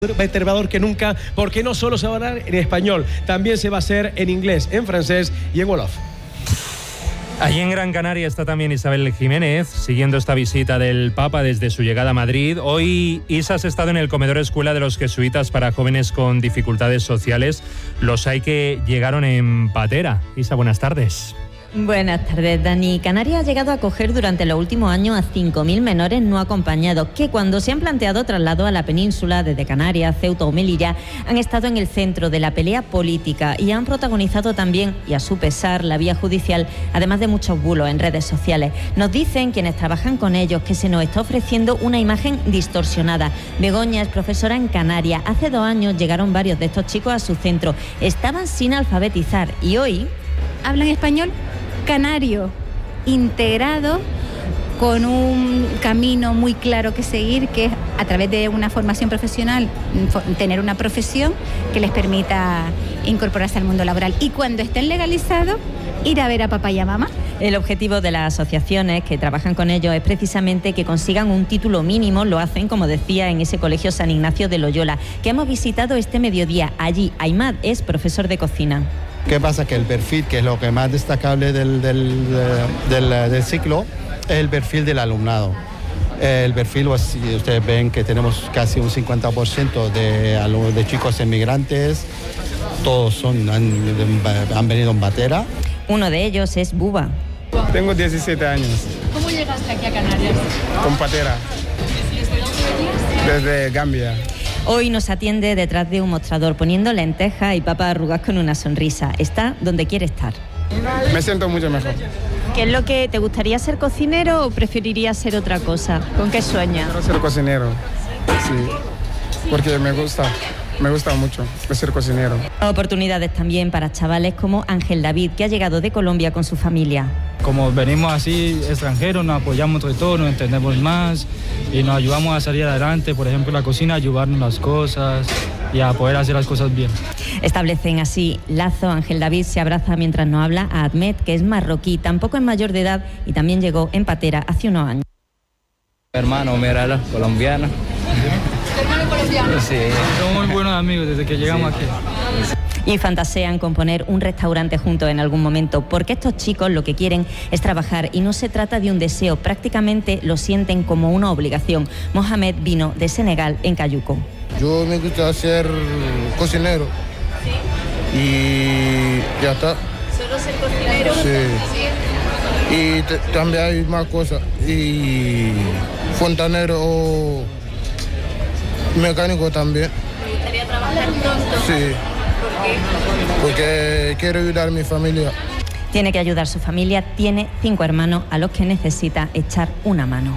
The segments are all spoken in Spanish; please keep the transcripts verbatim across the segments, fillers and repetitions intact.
perturbador que nunca, porque no solo se va a hablar en español, también se va a hacer en inglés, en francés y en wolof. Allí en Gran Canaria está también Isabel Jiménez, siguiendo esta visita del Papa desde su llegada a Madrid. Hoy Isa has estado en el comedor escuela de los jesuitas para jóvenes con dificultades sociales. Los hay que llegaron en patera. Isa, buenas tardes. Buenas tardes, Dani. Canarias ha llegado a acoger durante los últimos años a cinco mil menores no acompañados que cuando se han planteado traslado a la península desde Canarias, Ceuta o Melilla han estado en el centro de la pelea política y han protagonizado también, y a su pesar, la vía judicial, además de muchos bulos en redes sociales. Nos dicen quienes trabajan con ellos que se nos está ofreciendo una imagen distorsionada. Begoña es profesora en Canarias. Hace dos años llegaron varios de estos chicos a su centro. Estaban sin alfabetizar y hoy... ¿Hablan español? Canario, integrado, con un camino muy claro que seguir, que es a través de una formación profesional, tener una profesión que les permita incorporarse al mundo laboral. Y cuando estén legalizados, ir a ver a papá y a mamá. El objetivo de las asociaciones que trabajan con ellos es precisamente que consigan un título mínimo. Lo hacen, como decía, en ese colegio San Ignacio de Loyola, que hemos visitado este mediodía. Allí, Aimad es profesor de cocina. ¿Qué pasa? Que el perfil, que es lo que más destacable del, del, del, del ciclo, es el perfil del alumnado. El perfil, pues, ustedes ven que tenemos casi un cincuenta por ciento de, de chicos inmigrantes, todos son, han, han venido en batera. Uno de ellos es Buba. Tengo diecisiete años. ¿Cómo llegaste aquí a Canarias? Con patera. ¿Desde dónde venías? Desde Gambia. Hoy nos atiende detrás de un mostrador poniendo lentejas y papas arrugadas con una sonrisa. Está donde quiere estar. Me siento mucho mejor. ¿Qué es lo que te gustaría ser cocinero o preferirías ser otra cosa? ¿Con qué sueñas? Quiero ser cocinero, sí, porque me gusta, me gusta mucho ser cocinero. Oportunidades también para chavales como Ángel David, que ha llegado de Colombia con su familia. Como venimos así extranjeros, nos apoyamos entre todos, nos entendemos más y nos ayudamos a salir adelante, por ejemplo, la cocina, a ayudarnos las cosas y a poder hacer las cosas bien. Establecen así lazo. Ángel David se abraza mientras nos habla a Ahmed, que es marroquí, tampoco es mayor de edad y también llegó en patera hace unos años. Hermano, míralo, colombiano. ¿Hermano colombiano? Sí. Somos muy buenos amigos desde que llegamos sí. aquí. Y fantasean con poner un restaurante juntos en algún momento, porque estos chicos lo que quieren es trabajar y no se trata de un deseo, prácticamente lo sienten como una obligación. Mohamed vino de Senegal en Cayuco. Yo me gusta ser cocinero. ¿Sí? Y ya está. ¿Solo ser cocinero? Sí. Y t- también hay más cosas. Y fontanero o mecánico también. ¿Te gustaría trabajar pronto? Sí. ¿Por qué? Porque quiero ayudar a mi familia. Tiene que ayudar a su familia, tiene cinco hermanos a los que necesita echar una mano.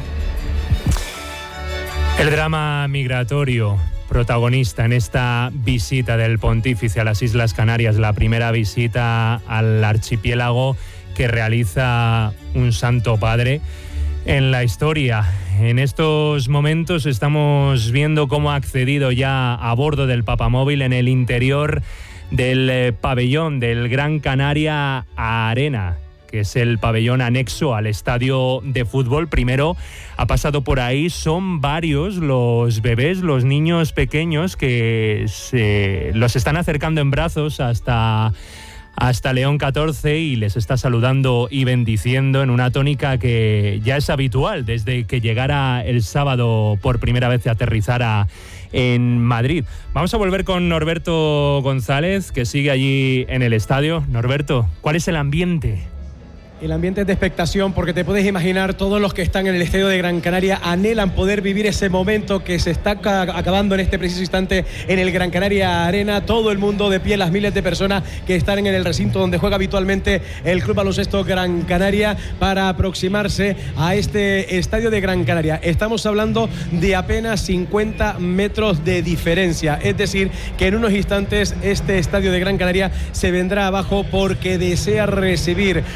El drama migratorio protagonista en esta visita del pontífice a las Islas Canarias, la primera visita al archipiélago que realiza un Santo Padre en la historia. En estos momentos estamos viendo cómo ha accedido ya a bordo del Papamóvil en el interior del eh, pabellón del Gran Canaria Arena, que es el pabellón anexo al estadio de fútbol. Primero ha pasado por ahí, son varios los bebés, los niños pequeños que se los están acercando en brazos hasta... hasta León catorce y les está saludando y bendiciendo en una tónica que ya es habitual desde que llegara el sábado por primera vez y aterrizara en Madrid. Vamos a volver con Norberto González, que sigue allí en el estadio. Norberto, ¿cuál es el ambiente? El ambiente es de expectación, porque te puedes imaginar, todos los que están en el estadio de Gran Canaria anhelan poder vivir ese momento que se está acabando en este preciso instante en el Gran Canaria Arena. Todo el mundo de pie, las miles de personas que están en el recinto donde juega habitualmente el Club Baloncesto Gran Canaria, para aproximarse a este estadio de Gran Canaria. Estamos hablando de apenas cincuenta metros de diferencia, es decir, que en unos instantes este estadio de Gran Canaria se vendrá abajo porque desea recibir con el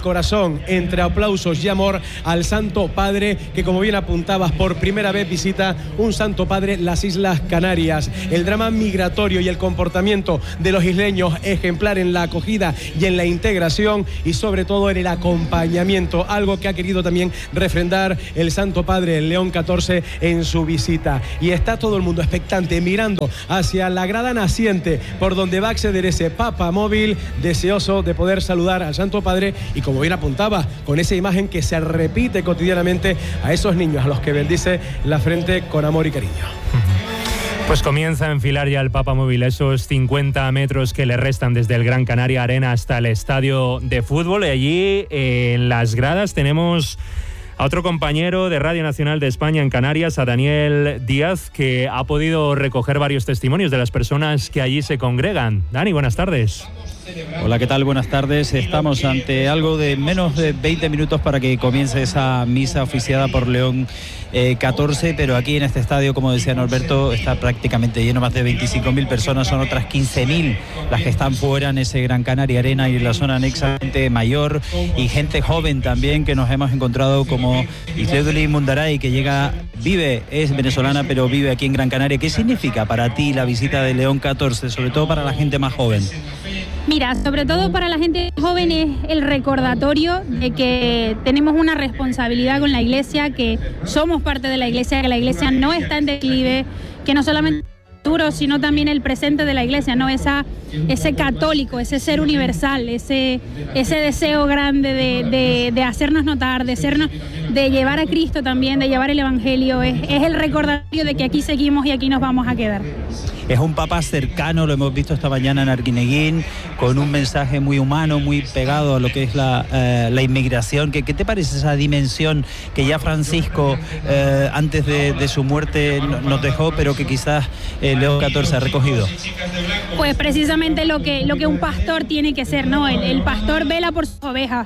corazón, entre aplausos y amor, al Santo Padre, que como bien apuntabas, por primera vez visita un Santo Padre las Islas Canarias. El drama migratorio y el comportamiento de los isleños ejemplar en la acogida y en la integración, y sobre todo en el acompañamiento, algo que ha querido también refrendar el Santo Padre, el León catorce, en su visita. Y está todo el mundo expectante, mirando hacia la grada naciente por donde va a acceder ese Papa móvil, deseoso de poder saludar al Santo Padre, y como bien apuntaba, con esa imagen que se repite cotidianamente a esos niños a los que bendice la frente con amor y cariño. Pues comienza a enfilar ya el Papa móvil esos cincuenta metros que le restan desde el Gran Canaria Arena hasta el estadio de fútbol, y allí eh, en las gradas tenemos a otro compañero de Radio Nacional de España en Canarias, a Daniel Díaz, que ha podido recoger varios testimonios de las personas que allí se congregan. Dani, buenas tardes. Hola, ¿qué tal? Buenas tardes. Estamos ante algo de menos de veinte minutos para que comience esa misa oficiada por León eh, catorce, pero aquí en este estadio, como decía Norberto, está prácticamente lleno, más de veinticinco mil personas, son otras quince mil las que están fuera en ese Gran Canaria Arena y en la zona anexa, gente mayor y gente joven también que nos hemos encontrado, como Isleduli Mundaray, que llega, vive, es venezolana, pero vive aquí en Gran Canaria. ¿Qué significa para ti la visita de León catorce, sobre todo para la gente más joven? Mira, sobre todo para la gente joven es el recordatorio de que tenemos una responsabilidad con la Iglesia, que somos parte de la Iglesia, que la Iglesia no está en declive, que no solamente futuro, sino también el presente de la Iglesia, ¿no? Esa, ese católico, ese ser universal, ese, ese deseo grande de, de, de hacernos notar, de, sernos, de llevar a Cristo también, de llevar el Evangelio, es, es el recordatorio de que aquí seguimos y aquí nos vamos a quedar. Es un Papa cercano, lo hemos visto esta mañana en Arguineguín, con un mensaje muy humano, muy pegado a lo que es la, eh, la inmigración. ¿Qué, ¿Qué te parece esa dimensión que ya Francisco, eh, antes de, de su muerte, nos dejó, pero que quizás eh, León catorce ha recogido? Pues precisamente lo que, lo que un pastor tiene que ser, ¿no? El, el pastor vela por sus ovejas.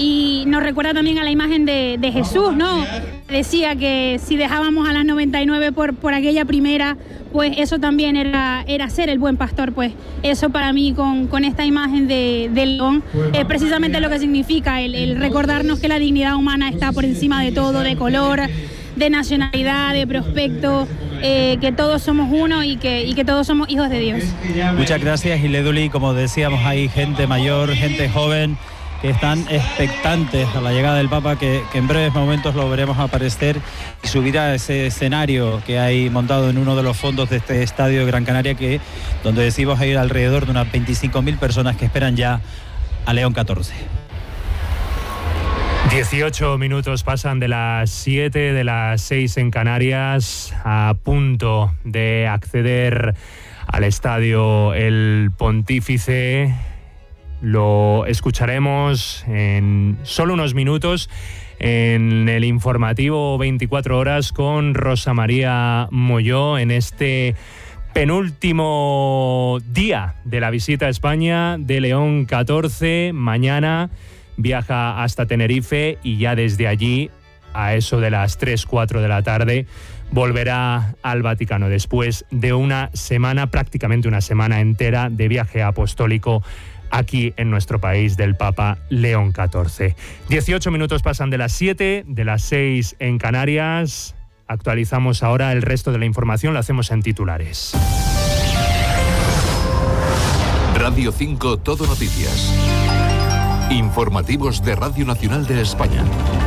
Y nos recuerda también a la imagen de, de Jesús, ¿no? Decía que si dejábamos a las noventa y nueve por, por aquella primera, pues eso también era, era ser el buen pastor. Pues eso para mí, con, con esta imagen de, de León, es precisamente lo que significa el, el recordarnos que la dignidad humana está por encima de todo, de color, de nacionalidad, de prospecto, eh, que todos somos uno y que, y que todos somos hijos de Dios. Muchas gracias, Isleduli. Como decíamos, hay gente mayor, gente joven, que están expectantes a la llegada del Papa, que, que en breves momentos lo veremos aparecer y subir a ese escenario que hay montado en uno de los fondos de este estadio de Gran Canaria, que donde decimos hay alrededor de unas veinticinco mil personas que esperan ya a León catorce. dieciocho minutos pasan de las siete, de las seis en Canarias, a punto de acceder al estadio El Pontífice. Lo escucharemos en solo unos minutos en el informativo veinticuatro horas con Rosa María Molló, en este penúltimo día de la visita a España de León catorce. Mañana viaja hasta Tenerife y ya desde allí, a eso de las tres, cuatro de la tarde, volverá al Vaticano después de una semana, prácticamente una semana entera de viaje apostólico aquí en nuestro país del Papa León catorce. dieciocho minutos pasan de las siete, de las seis en Canarias. Actualizamos ahora el resto de la información, lo hacemos en titulares. Radio cinco Todo Noticias. Informativos de Radio Nacional de España.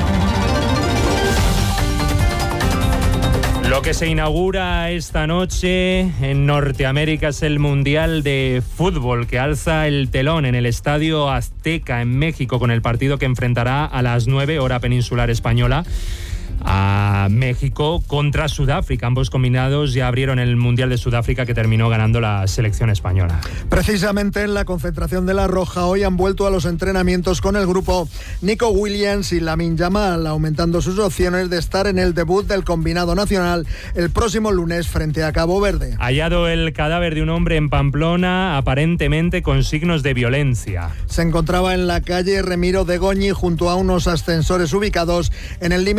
Lo que se inaugura esta noche en Norteamérica es el Mundial de Fútbol, que alza el telón en el Estadio Azteca en México, con el partido que enfrentará a las nueve, hora peninsular española, a México contra Sudáfrica. Ambos combinados ya abrieron el Mundial de Sudáfrica, que terminó ganando la selección española. Precisamente en la concentración de La Roja hoy han vuelto a los entrenamientos con el grupo Nico Williams y Lamine Yamal, aumentando sus opciones de estar en el debut del combinado nacional el próximo lunes frente a Cabo Verde. Hallado el cadáver de un hombre en Pamplona, aparentemente con signos de violencia. Se encontraba en la calle Remiro de Goñi, junto a unos ascensores ubicados en el límite del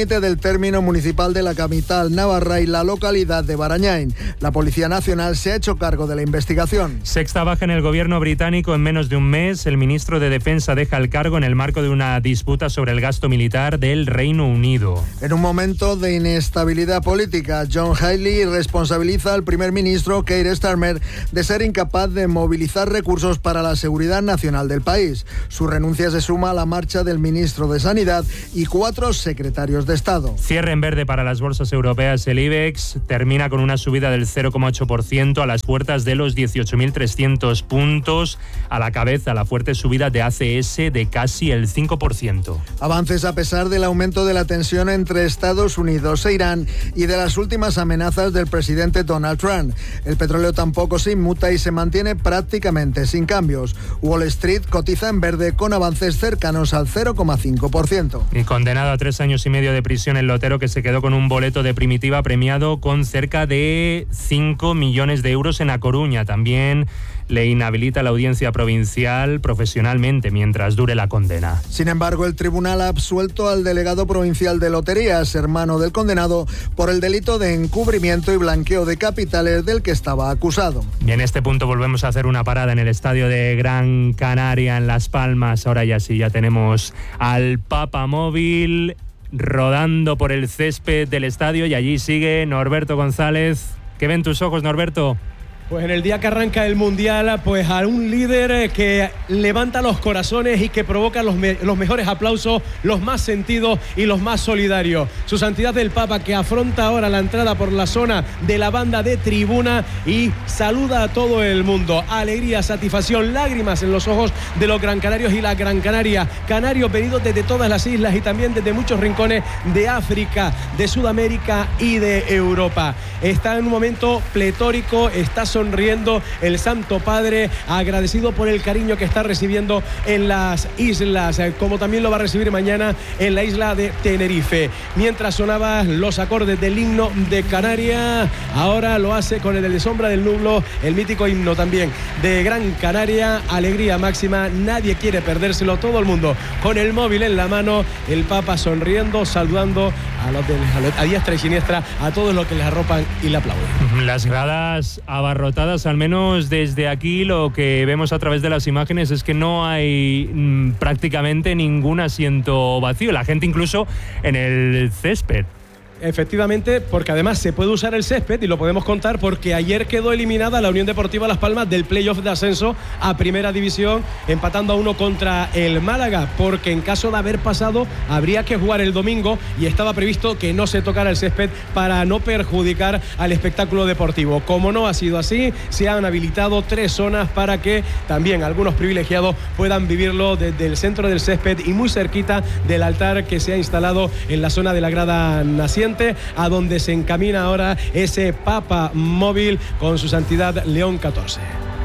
término municipal de la capital navarra y la localidad de Barañáin. La Policía Nacional se ha hecho cargo de la investigación. Sexta baja en el gobierno británico en menos de un mes. El ministro de Defensa deja el cargo en el marco de una disputa sobre el gasto militar del Reino Unido. En un momento de inestabilidad política, John Healey responsabiliza al primer ministro Keir Starmer de ser incapaz de movilizar recursos para la seguridad nacional del país. Su renuncia se suma a la marcha del ministro de Sanidad y cuatro secretarios de Estado. Cierre en verde para las bolsas europeas. El IBEX termina con una subida del cero coma ocho por ciento a las puertas de los dieciocho mil trescientos puntos. A la cabeza, la fuerte subida de A C S de casi el cinco por ciento. Avances a pesar del aumento de la tensión entre Estados Unidos e Irán y de las últimas amenazas del presidente Donald Trump. El petróleo tampoco se inmuta y se mantiene prácticamente sin cambios. Wall Street cotiza en verde con avances cercanos al cero coma cinco por ciento. Y condenado a tres años y medio de prisión el lotero que se quedó con un boleto de Primitiva premiado con cerca de cinco millones de euros en A Coruña. También le inhabilita la audiencia provincial profesionalmente mientras dure la condena. Sin embargo, el tribunal ha absuelto al delegado provincial de loterías, hermano del condenado, por el delito de encubrimiento y blanqueo de capitales del que estaba acusado. Y en este punto volvemos a hacer una parada en el estadio de Gran Canaria, en Las Palmas. Ahora ya sí, ya tenemos al Papa Móvil rodando por el césped del estadio y allí sigue Norberto González. ¿Qué ven tus ojos, Norberto? Pues en el día que arranca el Mundial, pues a un líder que levanta los corazones y que provoca los, me- los mejores aplausos, los más sentidos y los más solidarios. Su Santidad el Papa, que afronta ahora la entrada por la zona de la banda de tribuna y saluda a todo el mundo. Alegría, satisfacción, lágrimas en los ojos de los Gran Canarios y la Gran Canaria. Canarios venidos desde todas las islas y también desde muchos rincones de África, de Sudamérica y de Europa. Está en un momento pletórico, está sonriendo el Santo Padre, agradecido por el cariño que está recibiendo en las islas, como también lo va a recibir mañana en la isla de Tenerife. Mientras sonaban los acordes del himno de Canarias, ahora lo hace con el de Sombra del Nublo, el mítico himno también de Gran Canaria. Alegría máxima, nadie quiere perdérselo, todo el mundo con el móvil en la mano, el Papa sonriendo, saludando a los de a, los, a diestra y siniestra, a todos los que les arropan y le aplauden. Las gradas abarrotadas, al menos desde aquí lo que vemos a través de las imágenes es que no hay mmm, prácticamente ningún asiento vacío, la gente incluso en el césped. Efectivamente, porque además se puede usar el césped y lo podemos contar porque ayer quedó eliminada la Unión Deportiva Las Palmas del playoff de ascenso a Primera División, empatando a uno contra el Málaga, porque en caso de haber pasado habría que jugar el domingo y estaba previsto que no se tocara el césped para no perjudicar al espectáculo deportivo. Como no ha sido así, se han habilitado tres zonas para que también algunos privilegiados puedan vivirlo desde el centro del césped y muy cerquita del altar que se ha instalado en la zona de la grada naciente, a donde se encamina ahora ese Papa Móvil con su Santidad León catorce.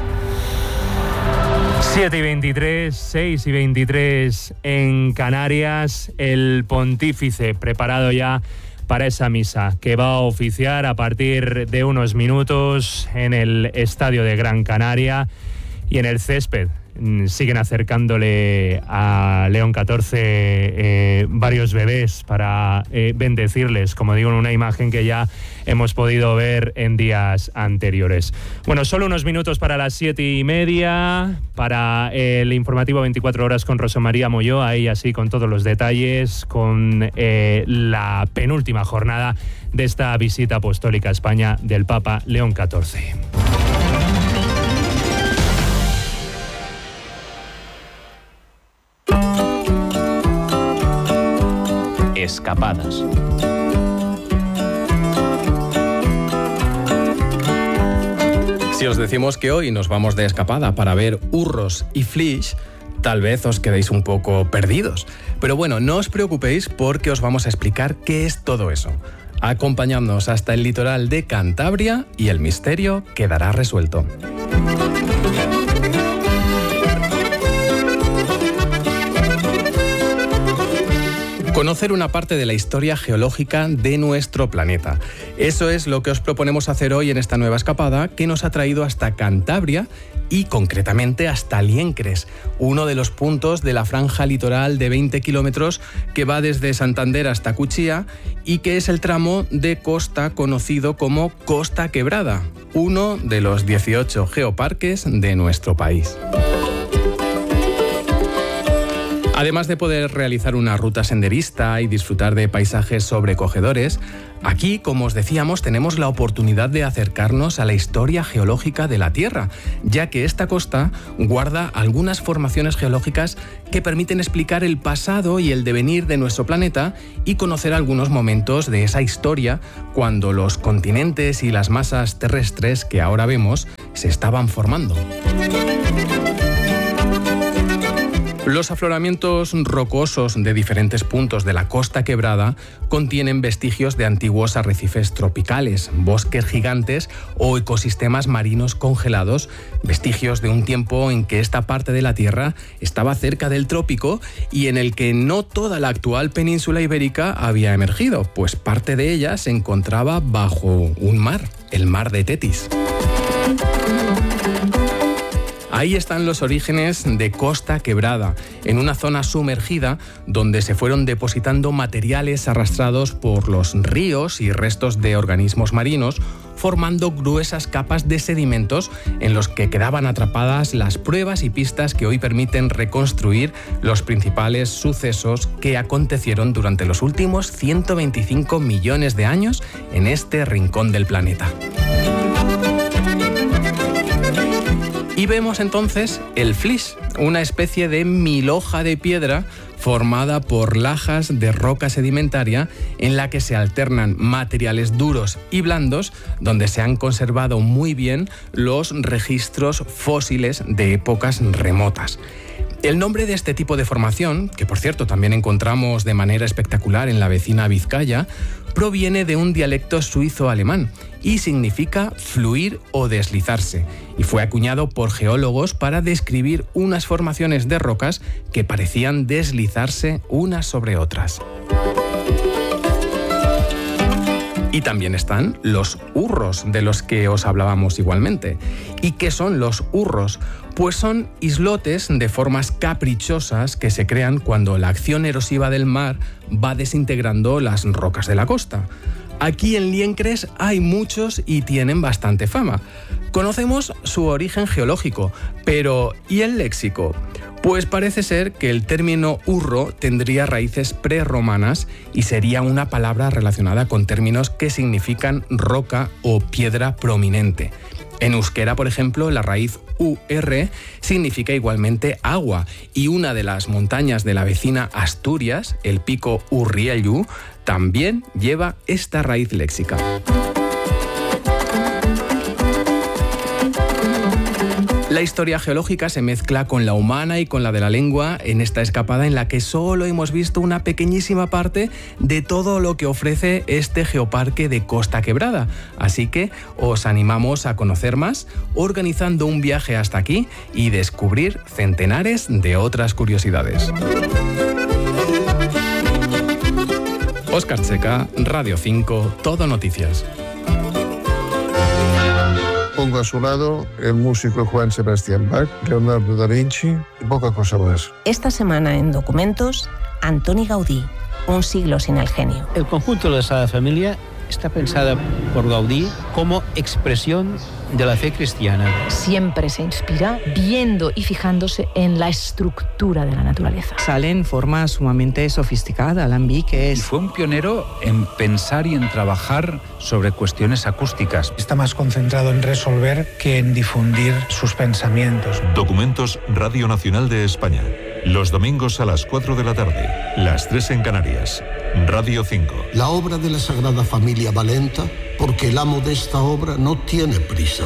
siete y veintitrés, seis y veintitrés en Canarias, el pontífice preparado ya para esa misa que va a oficiar a partir de unos minutos en el estadio de Gran Canaria y en el césped. Siguen acercándole a León catorce eh, varios bebés para eh, bendecirles, como digo, en una imagen que ya hemos podido ver en días anteriores. Bueno, solo unos minutos para las siete y media, para el informativo veinticuatro horas con Rosa María Molló, ahí así con todos los detalles, con eh, la penúltima jornada de esta visita apostólica a España del Papa León catorce. Escapadas. Si os decimos que hoy nos vamos de escapada para ver Urros y Flix, tal vez os quedéis un poco perdidos. Pero bueno, no os preocupéis porque os vamos a explicar qué es todo eso. Acompañadnos hasta el litoral de Cantabria y el misterio quedará resuelto. Conocer una parte de la historia geológica de nuestro planeta. Eso es lo que os proponemos hacer hoy en esta nueva escapada que nos ha traído hasta Cantabria y concretamente hasta Liencres, uno de los puntos de la franja litoral de veinte kilómetros que va desde Santander hasta Cuchilla y que es el tramo de costa conocido como Costa Quebrada, uno de los dieciocho geoparques de nuestro país. Además de poder realizar una ruta senderista y disfrutar de paisajes sobrecogedores, aquí, como os decíamos, tenemos la oportunidad de acercarnos a la historia geológica de la Tierra, ya que esta costa guarda algunas formaciones geológicas que permiten explicar el pasado y el devenir de nuestro planeta y conocer algunos momentos de esa historia cuando los continentes y las masas terrestres que ahora vemos se estaban formando. Los afloramientos rocosos de diferentes puntos de la Costa Quebrada contienen vestigios de antiguos arrecifes tropicales, bosques gigantes o ecosistemas marinos congelados, vestigios de un tiempo en que esta parte de la Tierra estaba cerca del trópico y en el que no toda la actual península ibérica había emergido, pues parte de ella se encontraba bajo un mar, el mar de Tetis. Ahí están los orígenes de Costa Quebrada, en una zona sumergida donde se fueron depositando materiales arrastrados por los ríos y restos de organismos marinos, formando gruesas capas de sedimentos en los que quedaban atrapadas las pruebas y pistas que hoy permiten reconstruir los principales sucesos que acontecieron durante los últimos ciento veinticinco millones de años en este rincón del planeta. Y vemos entonces el flysch, una especie de milhoja de piedra formada por lajas de roca sedimentaria en la que se alternan materiales duros y blandos, donde se han conservado muy bien los registros fósiles de épocas remotas. El nombre de este tipo de formación, que por cierto también encontramos de manera espectacular en la vecina Vizcaya, proviene de un dialecto suizo-alemán y significa fluir o deslizarse, y fue acuñado por geólogos para describir unas formaciones de rocas que parecían deslizarse unas sobre otras. Y también están los hurros, de los que os hablábamos igualmente. ¿Y qué son los hurros? Pues son islotes de formas caprichosas que se crean cuando la acción erosiva del mar va desintegrando las rocas de la costa. Aquí en Liencres hay muchos y tienen bastante fama. Conocemos su origen geológico, pero ¿y el léxico? Pues parece ser que el término hurro tendría raíces prerromanas y sería una palabra relacionada con términos que significan roca o piedra prominente. En euskera, por ejemplo, la raíz U R significa igualmente agua y una de las montañas de la vecina Asturias, el pico Urriellu, también lleva esta raíz léxica. La historia geológica se mezcla con la humana y con la de la lengua en esta escapada en la que solo hemos visto una pequeñísima parte de todo lo que ofrece este geoparque de Costa Quebrada. Así que os animamos a conocer más, organizando un viaje hasta aquí y descubrir centenares de otras curiosidades. Óscar Checa, Radio cinco, Todo Noticias. Pongo a su lado el músico Juan Sebastián Bach, Leonardo da Vinci y poca cosa más. Esta semana en Documentos, Antoni Gaudí, un siglo sin el genio. El conjunto de la Sagrada Familia está pensada por Gaudí como expresión de la fe cristiana. Siempre se inspira viendo y fijándose en la estructura de la naturaleza. Sale en forma sumamente sofisticada, Alambic, que es... Fue un pionero en pensar y en trabajar sobre cuestiones acústicas. Está más concentrado en resolver que en difundir sus pensamientos. Documentos Radio Nacional de España. Los domingos a las cuatro de la tarde, las tres en Canarias. Radio cinco. La obra de la Sagrada Familia va lenta porque el amo de esta obra no tiene prisa.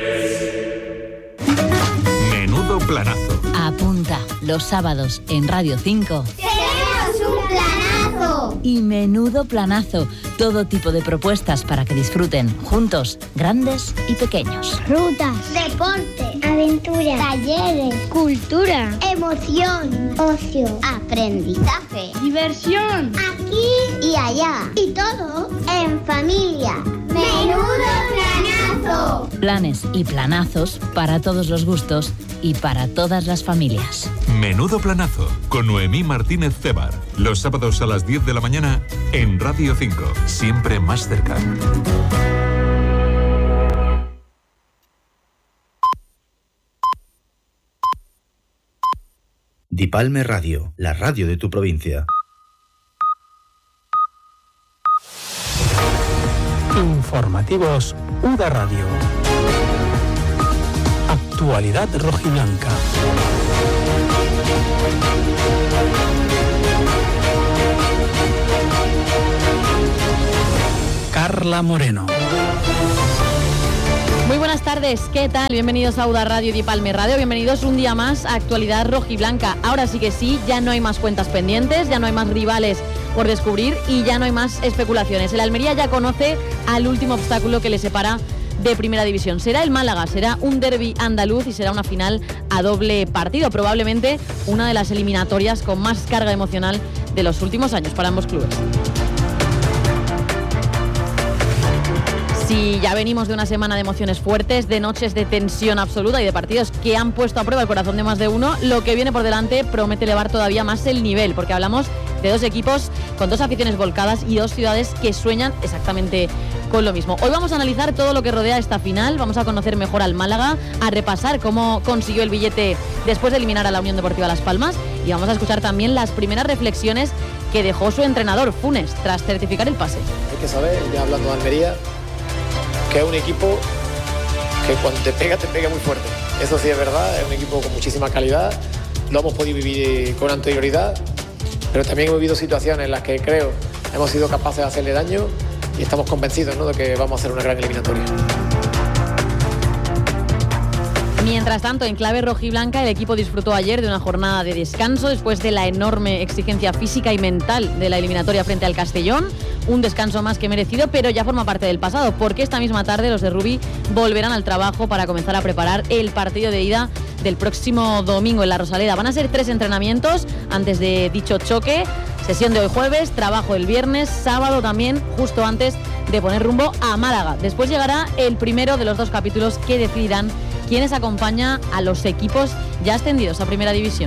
Menudo planazo. Apunta, los sábados en Radio cinco. ¡Tenemos un planazo! y menudo planazo. Todo tipo de propuestas para que disfruten juntos, grandes y pequeños. Rutas, deporte, aventura, talleres, cultura, emoción, ocio, aprendizaje, diversión, aquí y allá. Y todo en familia. ¡Menudo planazo! Planes y planazos para todos los gustos y para todas las familias. Menudo planazo con Noemí Martínez Cebar. Los sábados a las diez de la mañana en Radio cinco. Siempre más cerca. Dipalme Radio, la radio de tu provincia. Informativos U D A Radio. Actualidad rojiblanca. Carla Moreno. Muy buenas tardes, ¿qué tal? Bienvenidos a U D A Radio y Dipalme Radio, bienvenidos un día más a Actualidad Rojiblanca. Ahora sí que sí, ya no hay más cuentas pendientes, ya no hay más rivales por descubrir y ya no hay más especulaciones. El Almería ya conoce al último obstáculo que le separa de Primera División. Será el Málaga, será un derbi andaluz y será una final a doble partido, probablemente una de las eliminatorias con más carga emocional de los últimos años para ambos clubes. Si ya venimos de una semana de emociones fuertes, de noches de tensión absoluta y de partidos que han puesto a prueba el corazón de más de uno, lo que viene por delante promete elevar todavía más el nivel, porque hablamos de dos equipos con dos aficiones volcadas y dos ciudades que sueñan exactamente con lo mismo. Hoy vamos a analizar todo lo que rodea esta final, vamos a conocer mejor al Málaga, a repasar cómo consiguió el billete después de eliminar a la Unión Deportiva Las Palmas y vamos a escuchar también las primeras reflexiones que dejó su entrenador Funes tras certificar el pase. Hay que saber, ya hablando de Almería, que es un equipo que cuando te pega, te pega muy fuerte. Eso sí es verdad, es un equipo con muchísima calidad, lo hemos podido vivir con anterioridad, pero también hemos vivido situaciones en las que creo hemos sido capaces de hacerle daño y estamos convencidos, ¿no?, de que vamos a hacer una gran eliminatoria. Mientras tanto, en clave rojiblanca, el equipo disfrutó ayer de una jornada de descanso después de la enorme exigencia física y mental de la eliminatoria frente al Castellón. Un descanso más que merecido, pero ya forma parte del pasado, porque esta misma tarde los de Rubí volverán al trabajo para comenzar a preparar el partido de ida del próximo domingo en la Rosaleda. Van a ser tres entrenamientos antes de dicho choque. Sesión de hoy jueves, trabajo el viernes, sábado también, justo antes de poner rumbo a Málaga. Después llegará el primero de los dos capítulos que decidirán quiénes acompaña a los equipos ya ascendidos a Primera División.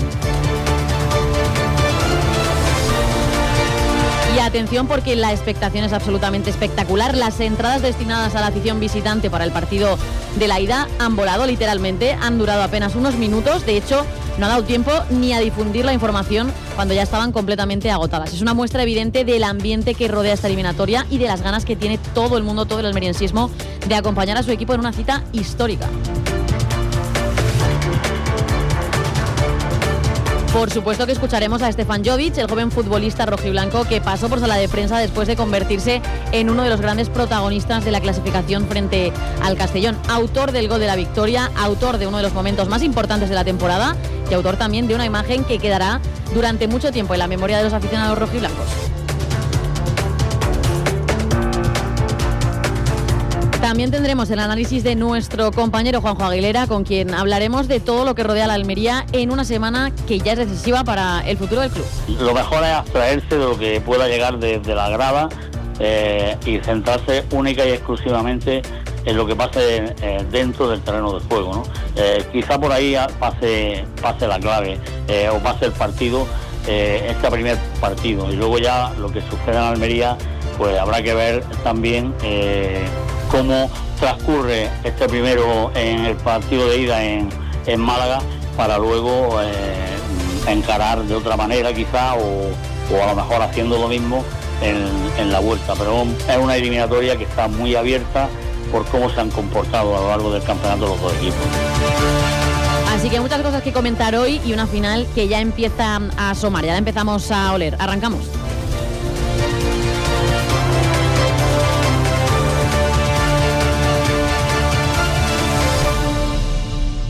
Y atención porque la expectación es absolutamente espectacular. Las entradas destinadas a la afición visitante para el partido de la ida han volado literalmente, han durado apenas unos minutos. De hecho, no ha dado tiempo ni a difundir la información cuando ya estaban completamente agotadas. Es una muestra evidente del ambiente que rodea esta eliminatoria y de las ganas que tiene todo el mundo, todo el almeriensismo, de acompañar a su equipo en una cita histórica. Por supuesto que escucharemos a Stefan Jovic, el joven futbolista rojiblanco que pasó por sala de prensa después de convertirse en uno de los grandes protagonistas de la clasificación frente al Castellón. Autor del gol de la victoria, autor de uno de los momentos más importantes de la temporada y autor también de una imagen que quedará durante mucho tiempo en la memoria de los aficionados rojiblancos. También tendremos el análisis de nuestro compañero Juanjo Aguilera, con quien hablaremos de todo lo que rodea a la Almería en una semana que ya es decisiva para el futuro del club. Lo mejor es abstraerse de lo que pueda llegar desde la grada eh, y centrarse única y exclusivamente en lo que pase eh, dentro del terreno de juego, ¿no? Eh, quizá por ahí pase, pase la clave eh, o pase el partido, eh, este primer partido, y luego ya lo que suceda en Almería, pues habrá que ver también eh, cómo transcurre este primero en el partido de ida en, en Málaga, para luego eh, encarar de otra manera quizá, o, o a lo mejor haciendo lo mismo en, en la vuelta. Pero es una eliminatoria que está muy abierta por cómo se han comportado a lo largo del campeonato los dos equipos. Así que muchas cosas que comentar hoy y una final que ya empieza a asomar, ya la empezamos a oler. Arrancamos.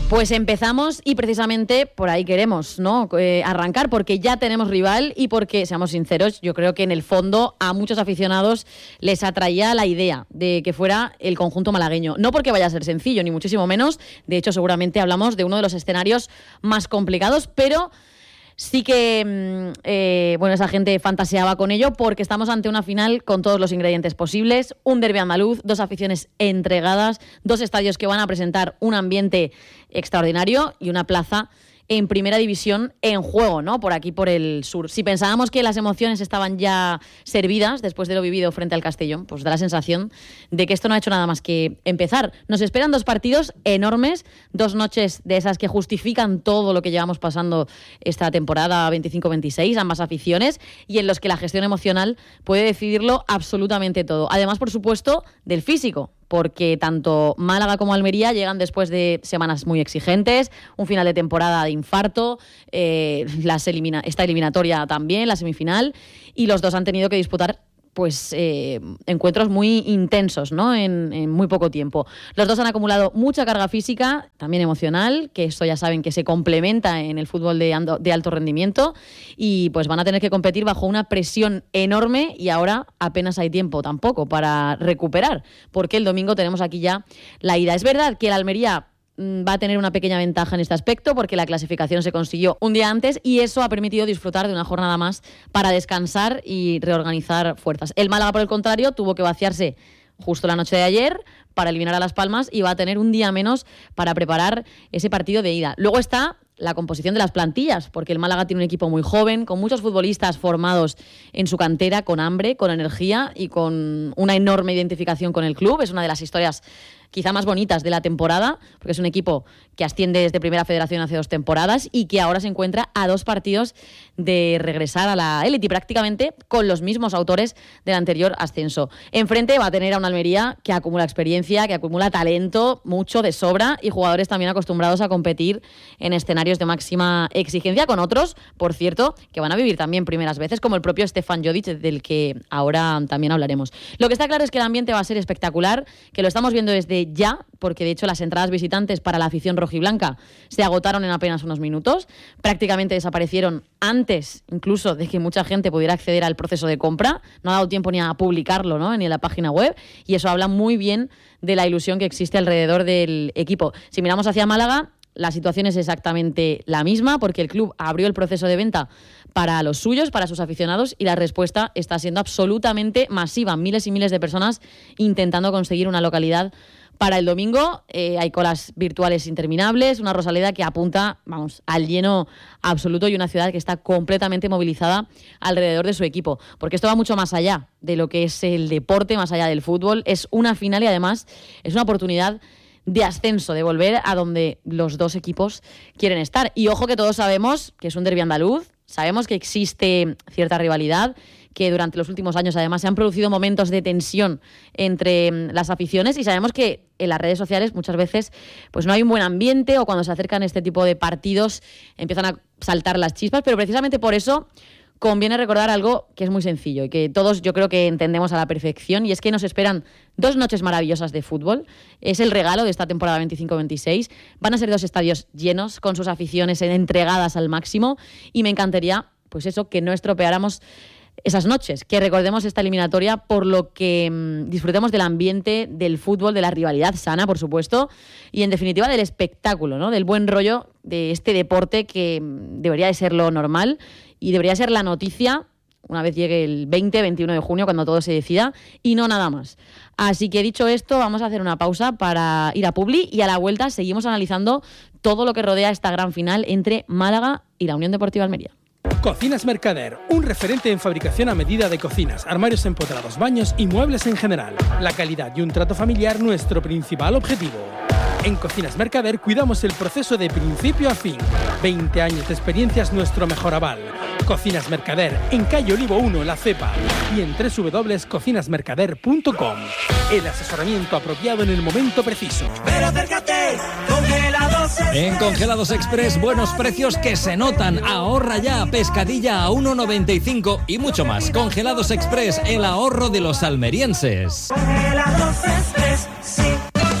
Pues empezamos y precisamente por ahí queremos, ¿no? Eh, arrancar, porque ya tenemos rival y porque, seamos sinceros, yo creo que en el fondo a muchos aficionados les atraía la idea de que fuera el conjunto malagueño. No porque vaya a ser sencillo, ni muchísimo menos. De hecho, seguramente hablamos de uno de los escenarios más complicados, pero sí que, eh, bueno, esa gente fantaseaba con ello porque estamos ante una final con todos los ingredientes posibles, un derbi andaluz, dos aficiones entregadas, dos estadios que van a presentar un ambiente extraordinario y una plaza en primera división en juego, ¿no? Por aquí, por el sur. Si pensábamos que las emociones estaban ya servidas después de lo vivido frente al Castellón, pues da la sensación de que esto no ha hecho nada más que empezar. Nos esperan dos partidos enormes, dos noches de esas que justifican todo lo que llevamos pasando esta temporada veinticinco veintiséis, ambas aficiones, y en los que la gestión emocional puede decidirlo absolutamente todo. Además, por supuesto, del físico, porque tanto Málaga como Almería llegan después de semanas muy exigentes, un final de temporada de infarto, eh, las elimina- esta eliminatoria también, la semifinal, y los dos han tenido que disputar pues eh, encuentros muy intensos, ¿no? En, en muy poco tiempo. Los dos han acumulado mucha carga física, también emocional, que esto ya saben que se complementa en el fútbol de, ando, de alto rendimiento, y pues van a tener que competir bajo una presión enorme y ahora apenas hay tiempo tampoco para recuperar, porque el domingo tenemos aquí ya la ida. Es verdad que el Almería va a tener una pequeña ventaja en este aspecto porque la clasificación se consiguió un día antes y eso ha permitido disfrutar de una jornada más para descansar y reorganizar fuerzas. El Málaga, por el contrario, tuvo que vaciarse justo la noche de ayer para eliminar a Las Palmas y va a tener un día menos para preparar ese partido de ida. Luego está la composición de las plantillas, porque el Málaga tiene un equipo muy joven, con muchos futbolistas formados en su cantera, con hambre, con energía y con una enorme identificación con el club. Es una de las historias quizá más bonitas de la temporada, porque es un equipo que asciende desde Primera Federación hace dos temporadas y que ahora se encuentra a dos partidos de regresar a la élite y prácticamente con los mismos autores del anterior ascenso. Enfrente va a tener a una Almería que acumula experiencia, que acumula talento, mucho de sobra, y jugadores también acostumbrados a competir en escenarios de máxima exigencia, con otros, por cierto, que van a vivir también primeras veces, como el propio Stefan Jodic, del que ahora también hablaremos. Lo que está claro es que el ambiente va a ser espectacular, que lo estamos viendo desde ya, porque de hecho las entradas visitantes para la afición rojiblanca se agotaron en apenas unos minutos, prácticamente desaparecieron antes incluso de que mucha gente pudiera acceder al proceso de compra, no ha dado tiempo ni a publicarlo, ¿no? Ni en la página web, y eso habla muy bien de la ilusión que existe alrededor del equipo. Si miramos hacia Málaga, la situación es exactamente la misma, porque el club abrió el proceso de venta para los suyos, para sus aficionados, y la respuesta está siendo absolutamente masiva. Miles y miles de personas intentando conseguir una localidad para el domingo. Eh, hay colas virtuales interminables, una Rosaleda que apunta, vamos, al lleno absoluto y una ciudad que está completamente movilizada alrededor de su equipo. Porque esto va mucho más allá de lo que es el deporte, más allá del fútbol. Es una final y además es una oportunidad de ascenso, de volver a donde los dos equipos quieren estar. Y ojo que todos sabemos que es un derbi andaluz, sabemos que existe cierta rivalidad, que durante los últimos años además se han producido momentos de tensión entre las aficiones, y sabemos que en las redes sociales muchas veces pues no hay un buen ambiente, o cuando se acercan este tipo de partidos empiezan a saltar las chispas, pero precisamente por eso conviene recordar algo que es muy sencillo y que todos yo creo que entendemos a la perfección, y es que nos esperan dos noches maravillosas de fútbol. Es el regalo de esta temporada veinticinco veintiséis. Van a ser dos estadios llenos, con sus aficiones entregadas al máximo, y me encantaría, pues eso, que no estropeáramos esas noches, que recordemos esta eliminatoria por lo que mmm, disfrutemos del ambiente, del fútbol, de la rivalidad sana, por supuesto, y en definitiva del espectáculo, ¿no? Del buen rollo de este deporte que mmm, debería de ser lo normal y debería ser la noticia una vez llegue el veinte, veintiuno de junio, cuando todo se decida, y no nada más. Así que dicho esto, vamos a hacer una pausa para ir a Publi, y a la vuelta seguimos analizando todo lo que rodea esta gran final entre Málaga y la Unión Deportiva Almería. Cocinas Mercader, un referente en fabricación a medida de cocinas, armarios empotrados, baños y muebles en general. La calidad y un trato familiar, nuestro principal objetivo. En Cocinas Mercader cuidamos el proceso de principio a fin. veinte años de experiencia es nuestro mejor aval. Cocinas Mercader, en calle Olivo uno, La Cepa, y en doble u doble u doble u punto cocinas mercader punto com. El asesoramiento apropiado en el momento preciso. Pero acércate, Congelados Express. En Congelados Express, buenos precios que se notan. Ahorra ya, pescadilla a uno noventa y cinco y mucho más. Congelados Express, el ahorro de los almerienses. Congelados Express, sí.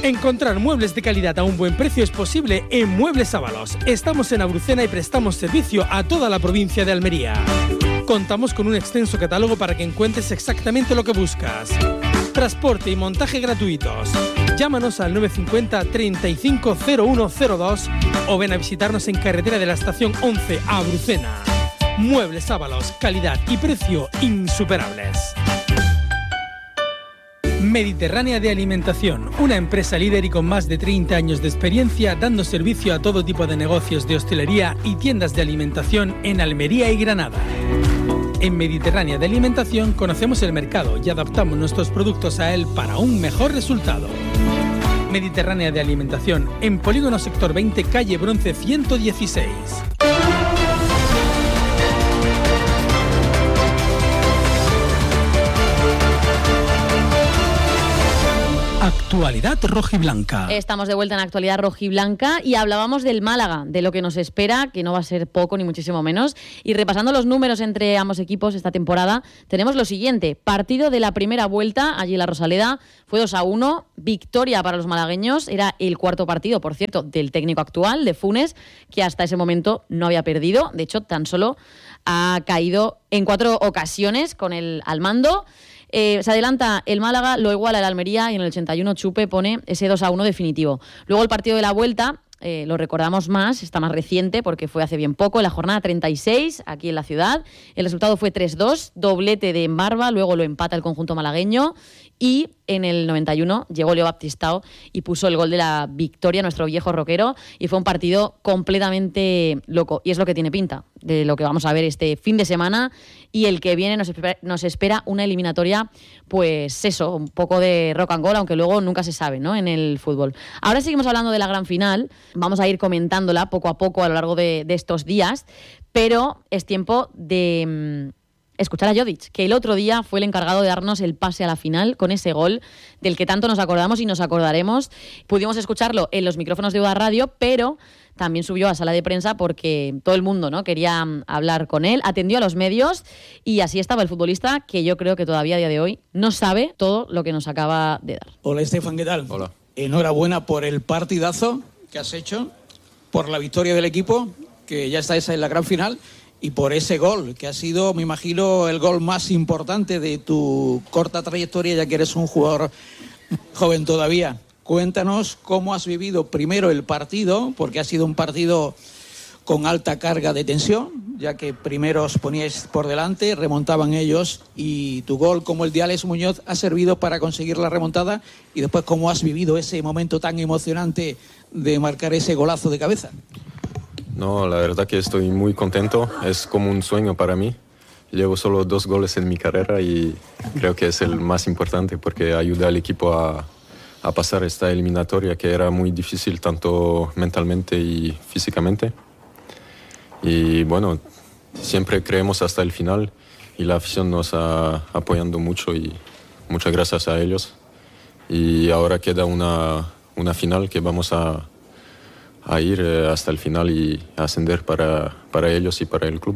Encontrar muebles de calidad a un buen precio es posible en Muebles Ábalos. Estamos en Abrucena y prestamos servicio a toda la provincia de Almería. Contamos con un extenso catálogo para que encuentres exactamente lo que buscas. Transporte y montaje gratuitos. Llámanos al nueve cinco cero, treinta y cinco, cero uno cero dos o ven a visitarnos en carretera de la estación once a Abrucena. Muebles Ábalos, calidad y precio insuperables. Mediterránea de Alimentación, una empresa líder y con más de treinta años de experiencia dando servicio a todo tipo de negocios de hostelería y tiendas de alimentación en Almería y Granada. En Mediterránea de Alimentación conocemos el mercado y adaptamos nuestros productos a él para un mejor resultado. Mediterránea de Alimentación, en Polígono Sector veinte, calle Bronce ciento dieciséis. Actualidad rojiblanca. Estamos de vuelta en Actualidad rojiblanca y hablábamos del Málaga, de lo que nos espera, que no va a ser poco ni muchísimo menos. Y repasando los números entre ambos equipos esta temporada, tenemos lo siguiente. Partido de la primera vuelta, allí en la Rosaleda, fue dos a uno, victoria para los malagueños, era el cuarto partido, por cierto, del técnico actual, de Funes, que hasta ese momento no había perdido. De hecho, tan solo ha caído en cuatro ocasiones con el al mando. Eh, se adelanta el Málaga, lo iguala el Almería y en el ochenta y uno Chupe pone ese dos a uno definitivo. Luego el partido de la vuelta, eh, lo recordamos más, está más reciente porque fue hace bien poco, en la jornada treinta y seis, aquí en la ciudad. El resultado fue tres dos, doblete de Embarba, luego lo empata el conjunto malagueño y en el noventa y uno llegó Leo Baptistao y puso el gol de la victoria, nuestro viejo roquero, y fue un partido completamente loco. Y es lo que tiene pinta de lo que vamos a ver este fin de semana y el que viene nos espera, nos espera una eliminatoria, pues eso, un poco de rock and roll, aunque luego nunca se sabe, ¿no?, en el fútbol. Ahora seguimos hablando de la gran final, vamos a ir comentándola poco a poco a lo largo de, de estos días, pero es tiempo de mmm, escuchar a Jodic, que el otro día fue el encargado de darnos el pase a la final con ese gol del que tanto nos acordamos y nos acordaremos. Pudimos escucharlo en los micrófonos de U D A Radio, pero también subió a sala de prensa porque todo el mundo, ¿no?, quería hablar con él, atendió a los medios y así estaba el futbolista, que yo creo que todavía a día de hoy no sabe todo lo que nos acaba de dar. Hola, Estefan, ¿qué tal? Hola. Enhorabuena por el partidazo que has hecho, por la victoria del equipo, que ya está esa en la gran final, y por ese gol, que ha sido, me imagino, el gol más importante de tu corta trayectoria, ya que eres un jugador joven todavía. Cuéntanos cómo has vivido primero el partido, porque ha sido un partido con alta carga de tensión, ya que primero os poníais por delante, remontaban ellos, y tu gol, como el de Alex Muñoz, ha servido para conseguir la remontada, y después cómo has vivido ese momento tan emocionante de marcar ese golazo de cabeza. No, la verdad que estoy muy contento, es como un sueño para mí. Llevo solo dos goles en mi carrera y creo que es el más importante porque ayuda al equipo a, a pasar esta eliminatoria que era muy difícil tanto mentalmente y físicamente. Y bueno, siempre creemos hasta el final y la afición nos está apoyando mucho y muchas gracias a ellos. Y ahora queda una, una final que vamos a... a ir hasta el final y ascender para, para ellos y para el club.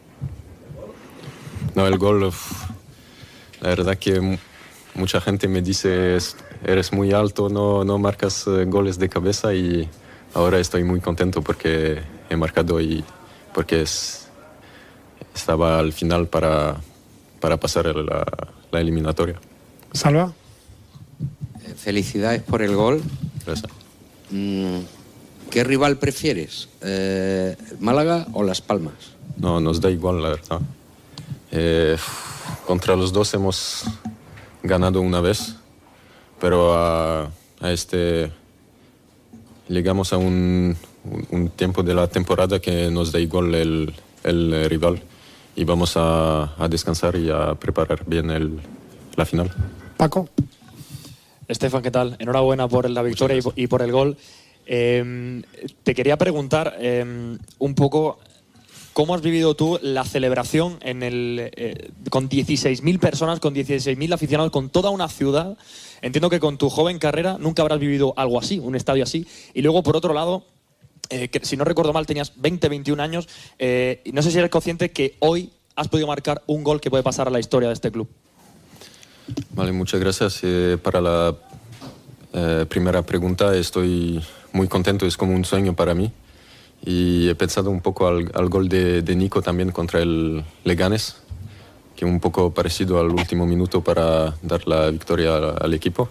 No, el gol, uf, la verdad que m- mucha gente me dice, eres muy alto, no, no marcas uh, goles de cabeza, y ahora estoy muy contento porque he marcado y porque es, estaba al final para, para pasar la, la eliminatoria. Salva. Eh, felicidades por el gol. Gracias. Mm. ¿Qué rival prefieres? Eh, ¿Málaga o Las Palmas? No, nos da igual, la verdad. Eh, contra los dos hemos ganado una vez, pero a, a este llegamos a un, un, un tiempo de la temporada que nos da igual el, el rival y vamos a, a descansar y a preparar bien el, la final. Paco. Estefan, ¿qué tal? Enhorabuena por la victoria y por, y por el gol. Eh, te quería preguntar eh, un poco cómo has vivido tú la celebración en el, eh, con dieciséis mil personas, con dieciséis mil aficionados, con toda una ciudad. Entiendo que con tu joven carrera nunca habrás vivido algo así, un estadio así. Y luego, por otro lado, eh, que, si no recuerdo mal, tenías veinte, veintiún años. Eh, y no sé si eres consciente que hoy has podido marcar un gol que puede pasar a la historia de este club. Vale, muchas gracias. Eh, para la Eh, primera pregunta, estoy muy contento, es como un sueño para mí. Y he pensado un poco al, al gol de, de Nico también contra el Leganés, que un poco parecido al último minuto para dar la victoria al, al equipo.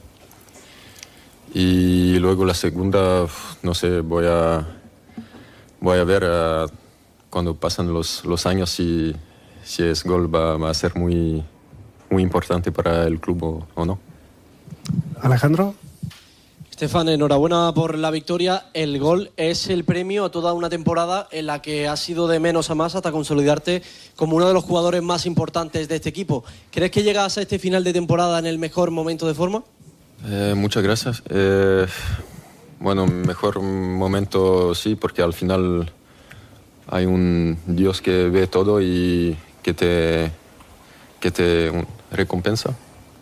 Y luego la segunda, no sé, voy a, voy a ver uh, cuando pasan los, los años si, si ese gol va, va a ser muy, muy importante para el club o, o no. Alejandro. Estefan, enhorabuena por la victoria. El gol es el premio a toda una temporada en la que has ido de menos a más hasta consolidarte como uno de los jugadores más importantes de este equipo. ¿Crees que llegas a este final de temporada en el mejor momento de forma? Eh, muchas gracias. Eh, bueno, mejor momento sí, porque al final hay un Dios que ve todo y que te, que te recompensa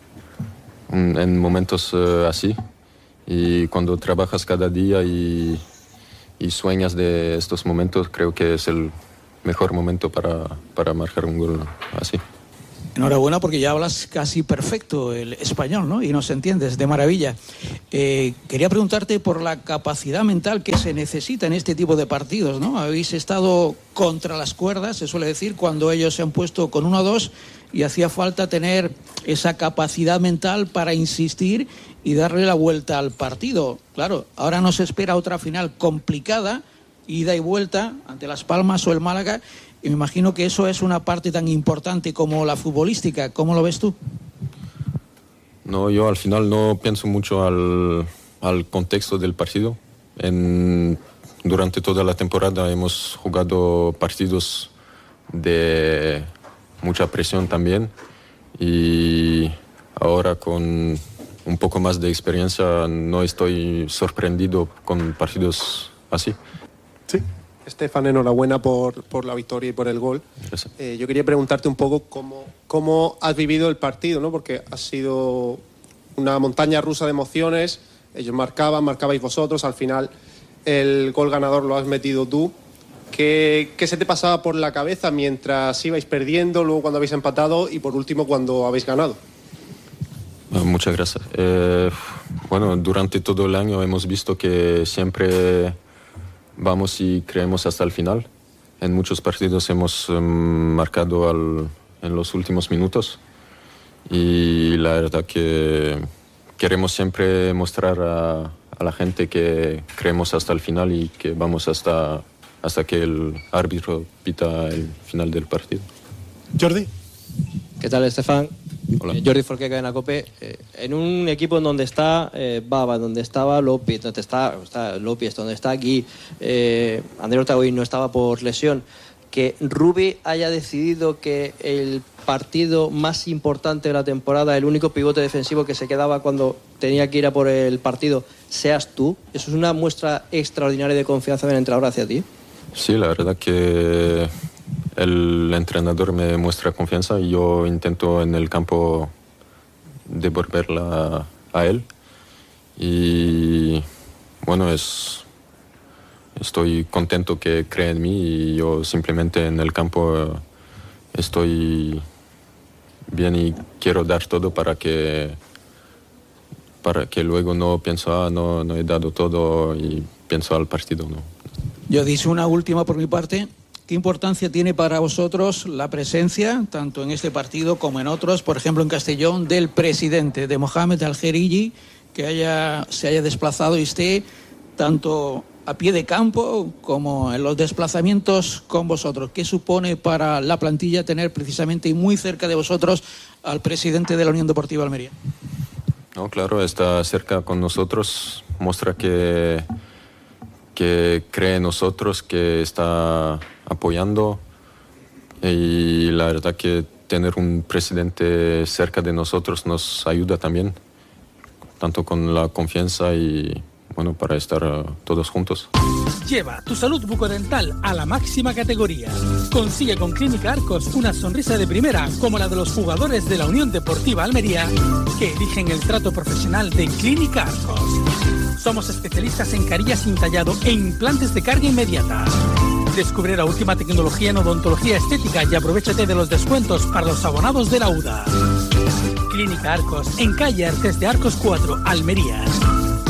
en momentos uh, así. Y cuando trabajas cada día y, y sueñas de estos momentos, creo que es el mejor momento para, para marcar un gol así. Enhorabuena, porque ya hablas casi perfecto el español, ¿no? Y nos entiendes de maravilla. Eh, quería preguntarte por la capacidad mental que se necesita en este tipo de partidos, ¿no? Habéis estado contra las cuerdas, se suele decir, cuando ellos se han puesto con uno a dos y hacía falta tener esa capacidad mental para insistir y darle la vuelta al partido. Claro, ahora nos espera otra final complicada, ida y vuelta ante Las Palmas o el Málaga, y me imagino que eso es una parte tan importante como la futbolística. ¿Cómo lo ves tú? No, yo al final no pienso mucho al, al contexto del partido. En, durante toda la temporada hemos jugado partidos de mucha presión también, y ahora con un poco más de experiencia no estoy sorprendido con partidos así. Sí. Estefan, enhorabuena por, por la victoria y por el gol. Eh, yo quería preguntarte un poco cómo, cómo has vivido el partido, ¿no? Porque ha sido una montaña rusa de emociones. Ellos marcaban, marcabais vosotros. Al final el gol ganador lo has metido tú. ¿Qué, qué se te pasaba por la cabeza mientras ibais perdiendo, luego cuando habéis empatado y por último cuando habéis ganado? Muchas gracias. Eh, bueno, durante todo el año hemos visto que siempre vamos y creemos hasta el final. En muchos partidos hemos um, marcado al, en los últimos minutos, y la verdad que queremos siempre mostrar a, a la gente que creemos hasta el final y que vamos hasta, hasta que el árbitro pita el final del partido. Jordi. ¿Qué tal, Estefan? Hola. Eh, Jordi Forqué, Cadena COPE. Eh, en un equipo en donde está eh, Baba, donde estaba López, donde está, está López, donde está aquí, eh, Andrés Ortega hoy no estaba por lesión, que Rubi haya decidido que el partido más importante de la temporada, el único pivote defensivo que se quedaba cuando tenía que ir a por el partido, seas tú. Eso es una muestra extraordinaria de confianza del entrenador hacia ti. Sí, la verdad que el entrenador me muestra confianza y yo intento en el campo devolverla a él. Y bueno, es, estoy contento que cree en mí, y yo simplemente en el campo estoy bien y quiero dar todo para que, para que luego no pienso, ah, no, no he dado todo y pienso al partido, no. Yo dice una última por mi parte. ¿Qué importancia tiene para vosotros la presencia, tanto en este partido como en otros, por ejemplo en Castellón, del presidente, de Mohamed Al-Kherigi, que haya, se haya desplazado y esté tanto a pie de campo como en los desplazamientos con vosotros? ¿Qué supone para la plantilla tener precisamente y muy cerca de vosotros al presidente de la Unión Deportiva Almería? No, claro, está cerca con nosotros, muestra que, que cree en nosotros, que está apoyando, y la verdad que tener un presidente cerca de nosotros nos ayuda también, tanto con la confianza y bueno, para estar uh, todos juntos. Lleva tu salud bucodental a la máxima categoría. Consigue con Clínica Arcos una sonrisa de primera como la de los jugadores de la Unión Deportiva Almería, que eligen el trato profesional de Clínica Arcos. Somos especialistas en carillas sin tallado e implantes de carga inmediata. Descubre la última tecnología en odontología estética y aprovéchate de los descuentos para los abonados de la U D A. Clínica Arcos, en calle Artes de Arcos cuatro, Almería.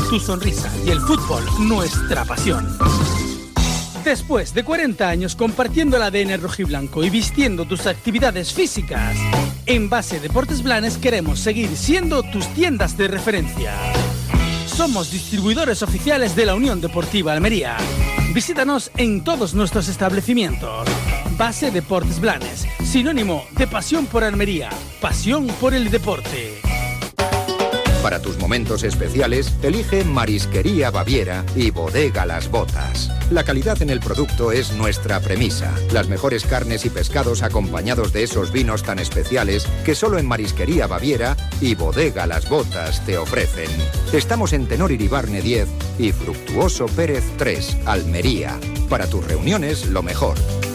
tu sonrisa y el fútbol, nuestra pasión. Después de cuarenta años compartiendo el A D N rojiblanco y vistiendo tus actividades físicas, en Base Deportes Blanes queremos seguir siendo tus tiendas de referencia. Somos distribuidores oficiales de la Unión Deportiva Almería. Visítanos en todos nuestros establecimientos. Base Deportes Blanes, sinónimo de pasión por Almería, pasión por el deporte. Para tus momentos especiales, elige Marisquería Baviera y Bodega Las Botas. La calidad en el producto es nuestra premisa. Las mejores carnes y pescados acompañados de esos vinos tan especiales que solo en Marisquería Baviera y Bodega Las Botas te ofrecen. Estamos en Tenor Iribarne diez y Fructuoso Pérez tres, Almería. Para tus reuniones, lo mejor.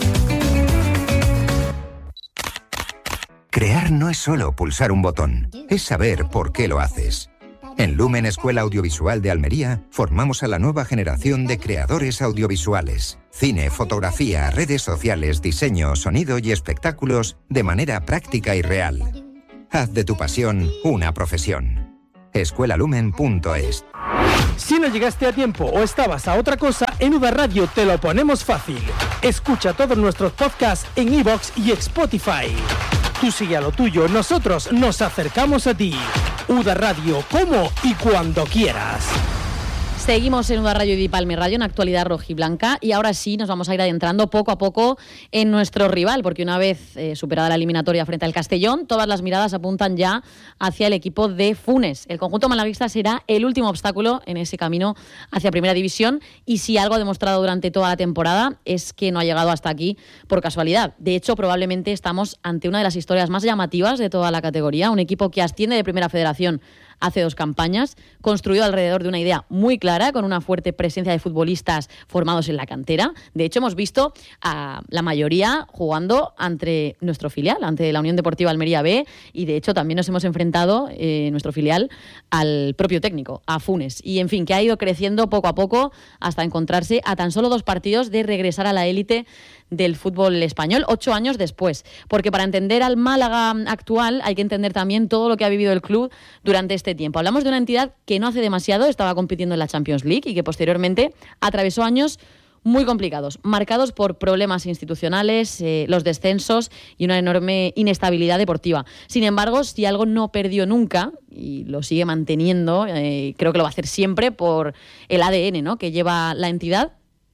Crear no es solo pulsar un botón, es saber por qué lo haces. En Lumen Escuela Audiovisual de Almería formamos a la nueva generación de creadores audiovisuales. Cine, fotografía, redes sociales, diseño, sonido y espectáculos de manera práctica y real. Haz de tu pasión una profesión. escuela lumen punto es. Si no llegaste a tiempo o estabas a otra cosa, en U D A Radio te lo ponemos fácil. Escucha todos nuestros podcasts en iVoox y Spotify. Tú sigue a lo tuyo, nosotros nos acercamos a ti. U D A Radio, como y cuando quieras. Seguimos en U D A Radio y Palme Radio, en actualidad rojiblanca, y ahora sí nos vamos a ir adentrando poco a poco en nuestro rival, porque una vez eh, superada la eliminatoria frente al Castellón, todas las miradas apuntan ya hacia el equipo de Funes. El conjunto malaguista será el último obstáculo en ese camino hacia Primera División, y si algo ha demostrado durante toda la temporada es que no ha llegado hasta aquí por casualidad. De hecho, probablemente estamos ante una de las historias más llamativas de toda la categoría, un equipo que asciende de Primera Federación hace dos campañas, construido alrededor de una idea muy clara, con una fuerte presencia de futbolistas formados en la cantera. De hecho, hemos visto a la mayoría jugando ante nuestro filial, ante la Unión Deportiva Almería B, y de hecho también nos hemos enfrentado, eh, nuestro filial, al propio técnico, a Funes. Y en fin, que ha ido creciendo poco a poco hasta encontrarse a tan solo dos partidos de regresar a la élite del fútbol español, ocho años después. Porque para entender al Málaga actual hay que entender también todo lo que ha vivido el club durante este tiempo. Hablamos de una entidad que no hace demasiado estaba compitiendo en la Champions League y que posteriormente atravesó años muy complicados, marcados por problemas institucionales, eh, los descensos y una enorme inestabilidad deportiva. Sin embargo, si algo no perdió nunca, y lo sigue manteniendo, eh, creo que lo va a hacer siempre por el A D N, ¿no?, que lleva la entidad,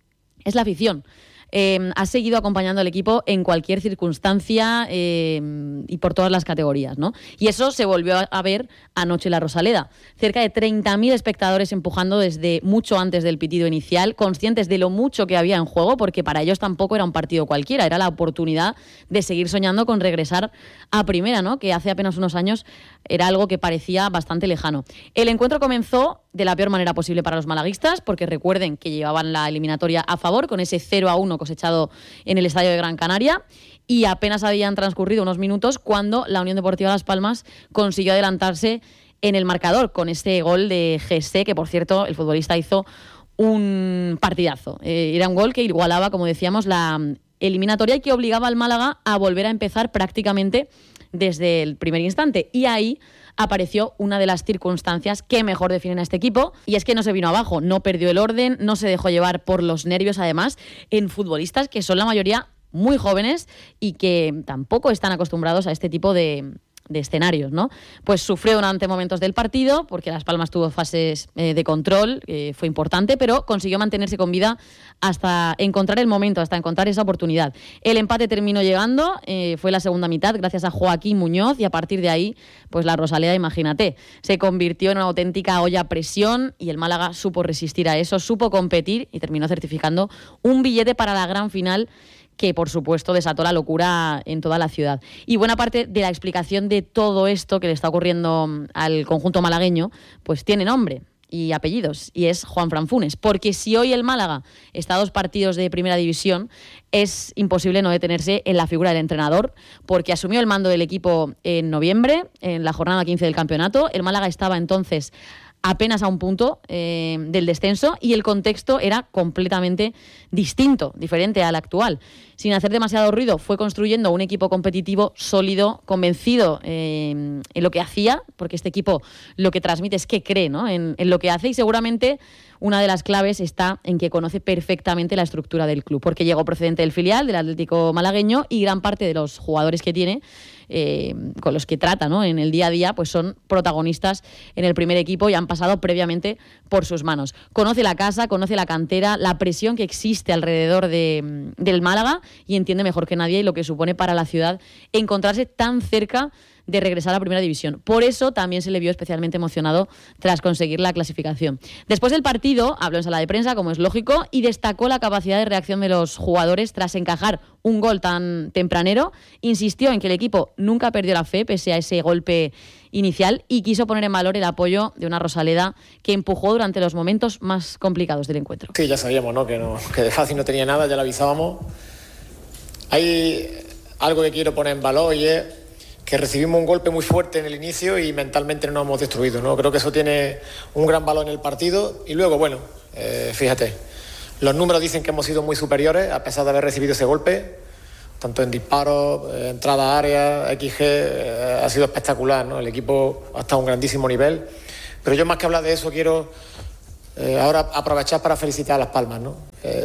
es la afición. Eh, ha seguido acompañando al equipo en cualquier circunstancia eh, y por todas las categorías, ¿no? Y eso se volvió a ver anoche en la Rosaleda. Cerca de treinta mil espectadores empujando desde mucho antes del pitido inicial, conscientes de lo mucho que había en juego, porque para ellos tampoco era un partido cualquiera, era la oportunidad de seguir soñando con regresar a Primera, ¿no?, que hace apenas unos años era algo que parecía bastante lejano. El encuentro comenzó de la peor manera posible para los malaguistas, porque recuerden que llevaban la eliminatoria a favor con ese cero a uno cosechado en el estadio de Gran Canaria, y apenas habían transcurrido unos minutos cuando la Unión Deportiva Las Palmas consiguió adelantarse en el marcador con este gol de G S, que por cierto el futbolista hizo un partidazo. Eh, era un gol que igualaba, como decíamos, la eliminatoria y que obligaba al Málaga a volver a empezar prácticamente desde el primer instante. Y ahí apareció una de las circunstancias que mejor definen a este equipo, y es que no se vino abajo, no perdió el orden, no se dejó llevar por los nervios, además, en futbolistas que son la mayoría muy jóvenes y que tampoco están acostumbrados a este tipo de, de escenarios, ¿no? Pues sufrió durante momentos del partido, porque Las Palmas tuvo fases eh, de control, eh, fue importante, pero consiguió mantenerse con vida hasta encontrar el momento, hasta encontrar esa oportunidad. El empate terminó llegando, eh, fue la segunda mitad, gracias a Joaquín Muñoz, y a partir de ahí, pues la Rosaleda, imagínate, se convirtió en una auténtica olla a presión, y el Málaga supo resistir a eso, supo competir y terminó certificando un billete para la gran final, que por supuesto desató la locura en toda la ciudad. Y buena parte de la explicación de todo esto que le está ocurriendo al conjunto malagueño, pues tiene nombre y apellidos, y es Juanfran Funes, porque si hoy el Málaga está a dos partidos de Primera División, es imposible no detenerse en la figura del entrenador, porque asumió el mando del equipo en noviembre, en la jornada quince del campeonato. El Málaga estaba entonces apenas a un punto eh, del descenso, y el contexto era completamente distinto, diferente al actual. Sin hacer demasiado ruido, fue construyendo un equipo competitivo, sólido, convencido eh, en lo que hacía, porque este equipo lo que transmite es que cree, ¿no?, en, en lo que hace, y seguramente una de las claves está en que conoce perfectamente la estructura del club, porque llegó procedente del filial, del Atlético malagueño, y gran parte de los jugadores que tiene, eh, con los que trata, ¿no?, en el día a día, pues son protagonistas en el primer equipo y han pasado previamente por sus manos. Conoce la casa, conoce la cantera, la presión que existe alrededor de, del Málaga, y entiende mejor que nadie lo que supone para la ciudad encontrarse tan cerca de regresar a la primera división. Por eso también se le vio especialmente emocionado tras conseguir la clasificación. Después del partido, habló en sala de prensa, como es lógico, y destacó la capacidad de reacción de los jugadores tras encajar un gol tan tempranero. Insistió en que el equipo nunca perdió la fe pese a ese golpe inicial, y quiso poner en valor el apoyo de una Rosaleda que empujó durante los momentos más complicados del encuentro. Sí, ya sabíamos, ¿no?, que, no, que de fácil no tenía nada, ya lo avisábamos. Hay algo que quiero poner en valor, y es que recibimos un golpe muy fuerte en el inicio y mentalmente no nos hemos destruido, ¿no? Creo que eso tiene un gran valor en el partido. Y luego, bueno, eh, fíjate, los números dicen que hemos sido muy superiores a pesar de haber recibido ese golpe, tanto en disparos, eh, entrada a área, equis ge, eh, ha sido espectacular, ¿no? El equipo ha estado a un grandísimo nivel. Pero yo, más que hablar de eso, quiero eh, ahora aprovechar para felicitar a Las Palmas, ¿no? Eh,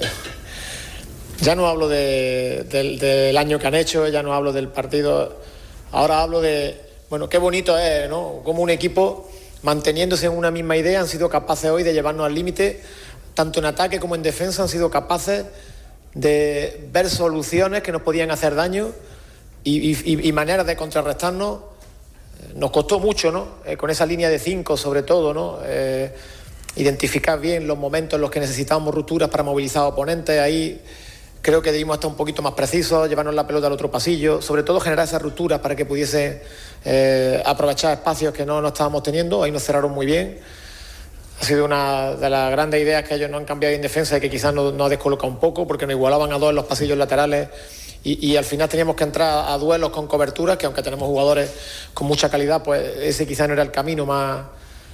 ya no hablo de, de, del año que han hecho, ya no hablo del partido. Ahora hablo de, bueno, qué bonito es, ¿no?, como un equipo, manteniéndose en una misma idea, han sido capaces hoy de llevarnos al límite, tanto en ataque como en defensa, han sido capaces de ver soluciones que nos podían hacer daño y, y, y maneras de contrarrestarnos. Nos costó mucho, ¿no?, eh, con esa línea de cinco sobre todo, ¿no?, eh, identificar bien los momentos en los que necesitábamos rupturas para movilizar a oponentes. Ahí creo que debimos estar un poquito más precisos, llevarnos la pelota al otro pasillo, sobre todo generar esas rupturas para que pudiese eh, aprovechar espacios que no, no estábamos teniendo. Ahí nos cerraron muy bien. Ha sido una de las grandes ideas que ellos no han cambiado en defensa y que quizás nos, nos ha descolocado un poco, porque nos igualaban a dos en los pasillos laterales y, y al final teníamos que entrar a duelos con coberturas, que aunque tenemos jugadores con mucha calidad, pues ese quizás no era el camino más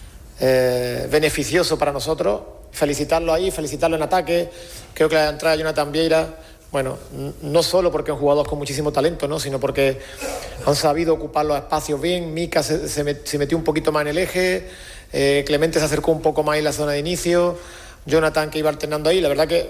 eh, beneficioso para nosotros. Felicitarlo ahí, felicitarlo en ataque. Creo que la entrada de Jonathan Vieira, bueno, no solo porque es un jugador con muchísimo talento, ¿no?, sino porque han sabido ocupar los espacios bien. Mika se, se, met, se metió un poquito más en el eje, eh, Clemente se acercó un poco más en la zona de inicio, Jonathan que iba alternando ahí. La verdad que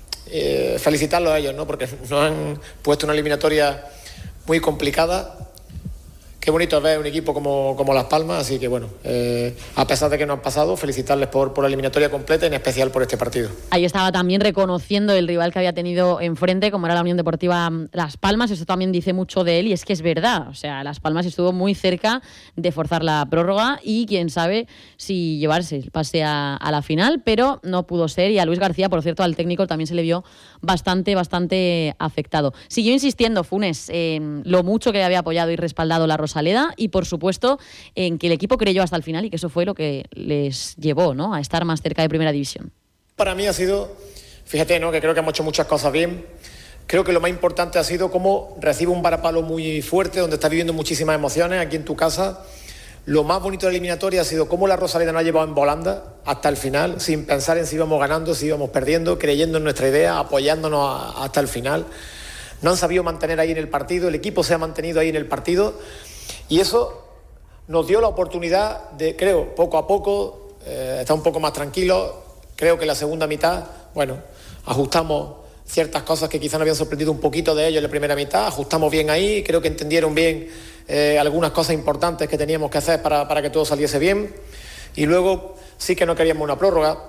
eh, felicitarlos a ellos, ¿no?, porque nos han puesto una eliminatoria muy complicada. Qué bonito es ver un equipo como, como Las Palmas, así que bueno, eh, a pesar de que no han pasado, felicitarles por, por la eliminatoria completa y en especial por este partido. Ahí estaba también reconociendo el rival que había tenido enfrente, como era la Unión Deportiva Las Palmas. Eso también dice mucho de él, y es que es verdad, o sea, Las Palmas estuvo muy cerca de forzar la prórroga y quién sabe si llevarse el pase a, a la final, pero no pudo ser. Y a Luis García, por cierto, al técnico también se le vio bastante, bastante afectado. Siguió insistiendo Funes en lo mucho que había apoyado y respaldado la Rosaleda, y por supuesto en que el equipo creyó hasta el final y que eso fue lo que les llevó, ¿no?, a estar más cerca de primera división. Para mí ha sido, fíjate, ¿no?, que creo que hemos hecho muchas cosas bien. Creo que lo más importante ha sido cómo recibe un varapalo muy fuerte, donde está viviendo muchísimas emociones aquí en tu casa. Lo más bonito de la eliminatoria ha sido cómo la Rosaleda nos ha llevado en volanda hasta el final, sin pensar en si íbamos ganando, si íbamos perdiendo, creyendo en nuestra idea, apoyándonos a, hasta el final. No han sabido mantener ahí en el partido, el equipo se ha mantenido ahí en el partido. Y eso nos dio la oportunidad de, creo, poco a poco, eh, estar un poco más tranquilos. Creo que en la segunda mitad, bueno, ajustamos ciertas cosas que quizás nos habían sorprendido un poquito de ellos en la primera mitad, ajustamos bien ahí, creo que entendieron bien eh, algunas cosas importantes que teníamos que hacer para, para que todo saliese bien. Y luego sí que no queríamos una prórroga,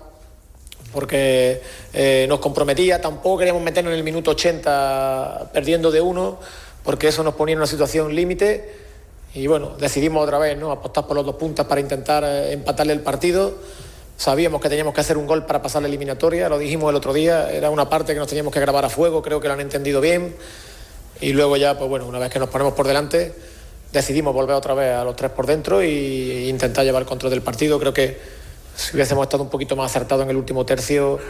porque eh, nos comprometía. Tampoco queríamos meternos en el minuto ochenta perdiendo de uno, porque eso nos ponía en una situación límite. Y bueno, decidimos otra vez, ¿no?, apostar por los dos puntas para intentar eh, empatarle el partido. Sabíamos que teníamos que hacer un gol para pasar la eliminatoria, lo dijimos el otro día, era una parte que nos teníamos que grabar a fuego, creo que lo han entendido bien. Y luego ya, pues bueno, una vez que nos ponemos por delante, decidimos volver otra vez a los tres por dentro e intentar llevar el control del partido. Creo que si hubiésemos estado un poquito más acertados en el último tercio,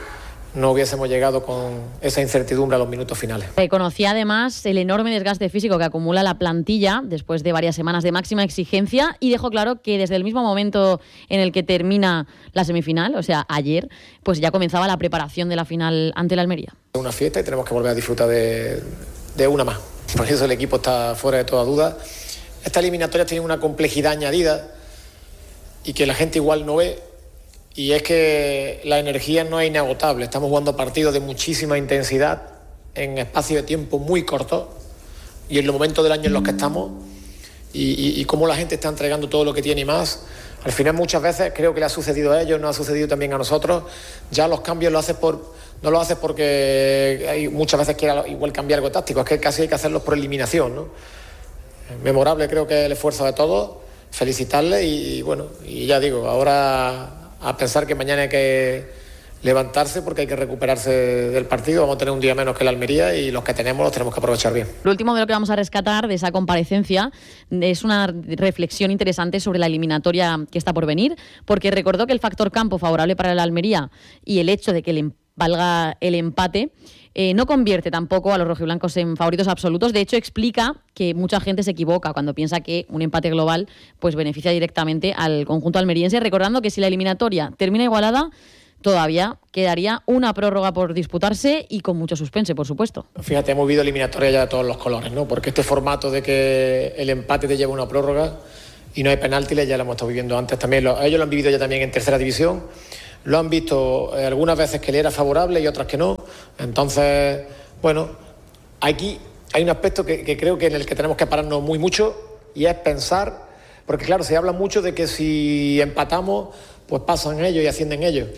no hubiésemos llegado con esa incertidumbre a los minutos finales. Reconocía además el enorme desgaste físico que acumula la plantilla después de varias semanas de máxima exigencia y dejó claro que desde el mismo momento en el que termina la semifinal, o sea, ayer, pues ya comenzaba la preparación de la final ante la Almería. Es una fiesta y tenemos que volver a disfrutar de, de una más. Por eso el equipo está fuera de toda duda. Esta eliminatoria tiene una complejidad añadida y que la gente igual no ve. Y es que la energía no es inagotable. Estamos jugando partidos de muchísima intensidad en espacio de tiempo muy corto y en los momentos del año en los que estamos y, y, y cómo la gente está entregando todo lo que tiene y más. Al final muchas veces creo que le ha sucedido a ellos, nos ha sucedido también a nosotros. Ya los cambios lo haces por, no los haces porque hay muchas veces quiera igual cambiar algo táctico, es que casi hay que hacerlos por eliminación, ¿no? Memorable creo que es el esfuerzo de todos, felicitarles y, y bueno, y ya digo, ahora a pensar que mañana hay que levantarse porque hay que recuperarse del partido. Vamos a tener un día menos que la Almería y los que tenemos los tenemos que aprovechar bien. Lo último de lo que vamos a rescatar de esa comparecencia es una reflexión interesante sobre la eliminatoria que está por venir, porque recordó que el factor campo favorable para la Almería y el hecho de que le valga el empate eh, no convierte tampoco a los rojiblancos en favoritos absolutos. De hecho, explica que mucha gente se equivoca cuando piensa que un empate global pues beneficia directamente al conjunto almeriense, recordando que si la eliminatoria termina igualada, todavía quedaría una prórroga por disputarse y con mucho suspense, por supuesto. Fíjate, hemos vivido eliminatoria ya de todos los colores, ¿no? Porque este formato de que el empate te lleva una prórroga y no hay penaltis ya lo hemos estado viviendo antes también. Lo, ellos lo han vivido ya también en tercera división. Lo han visto eh, algunas veces que le era favorable y otras que no. Entonces, bueno, aquí hay un aspecto que, que creo que en el que tenemos que pararnos muy mucho y es pensar, porque claro, se habla mucho de que si empatamos, pues pasan ellos y ascienden ellos.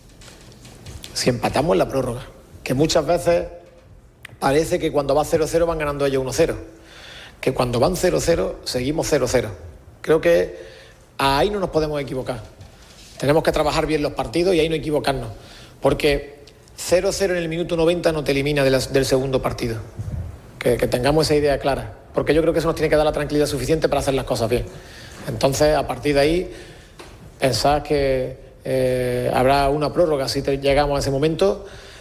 Si empatamos en la prórroga, que muchas veces parece que cuando va cero cero van ganando ellos uno cero, que cuando van cero cero seguimos cero cero. Creo que ahí no nos podemos equivocar. Tenemos que trabajar bien los partidos y ahí no equivocarnos, porque cero cero en el minuto noventa no te elimina de la, del segundo partido. Que, que tengamos esa idea clara, porque yo creo que eso nos tiene que dar la tranquilidad suficiente para hacer las cosas bien. Entonces, a partir de ahí, pensar que eh, habrá una prórroga si te, llegamos a ese momento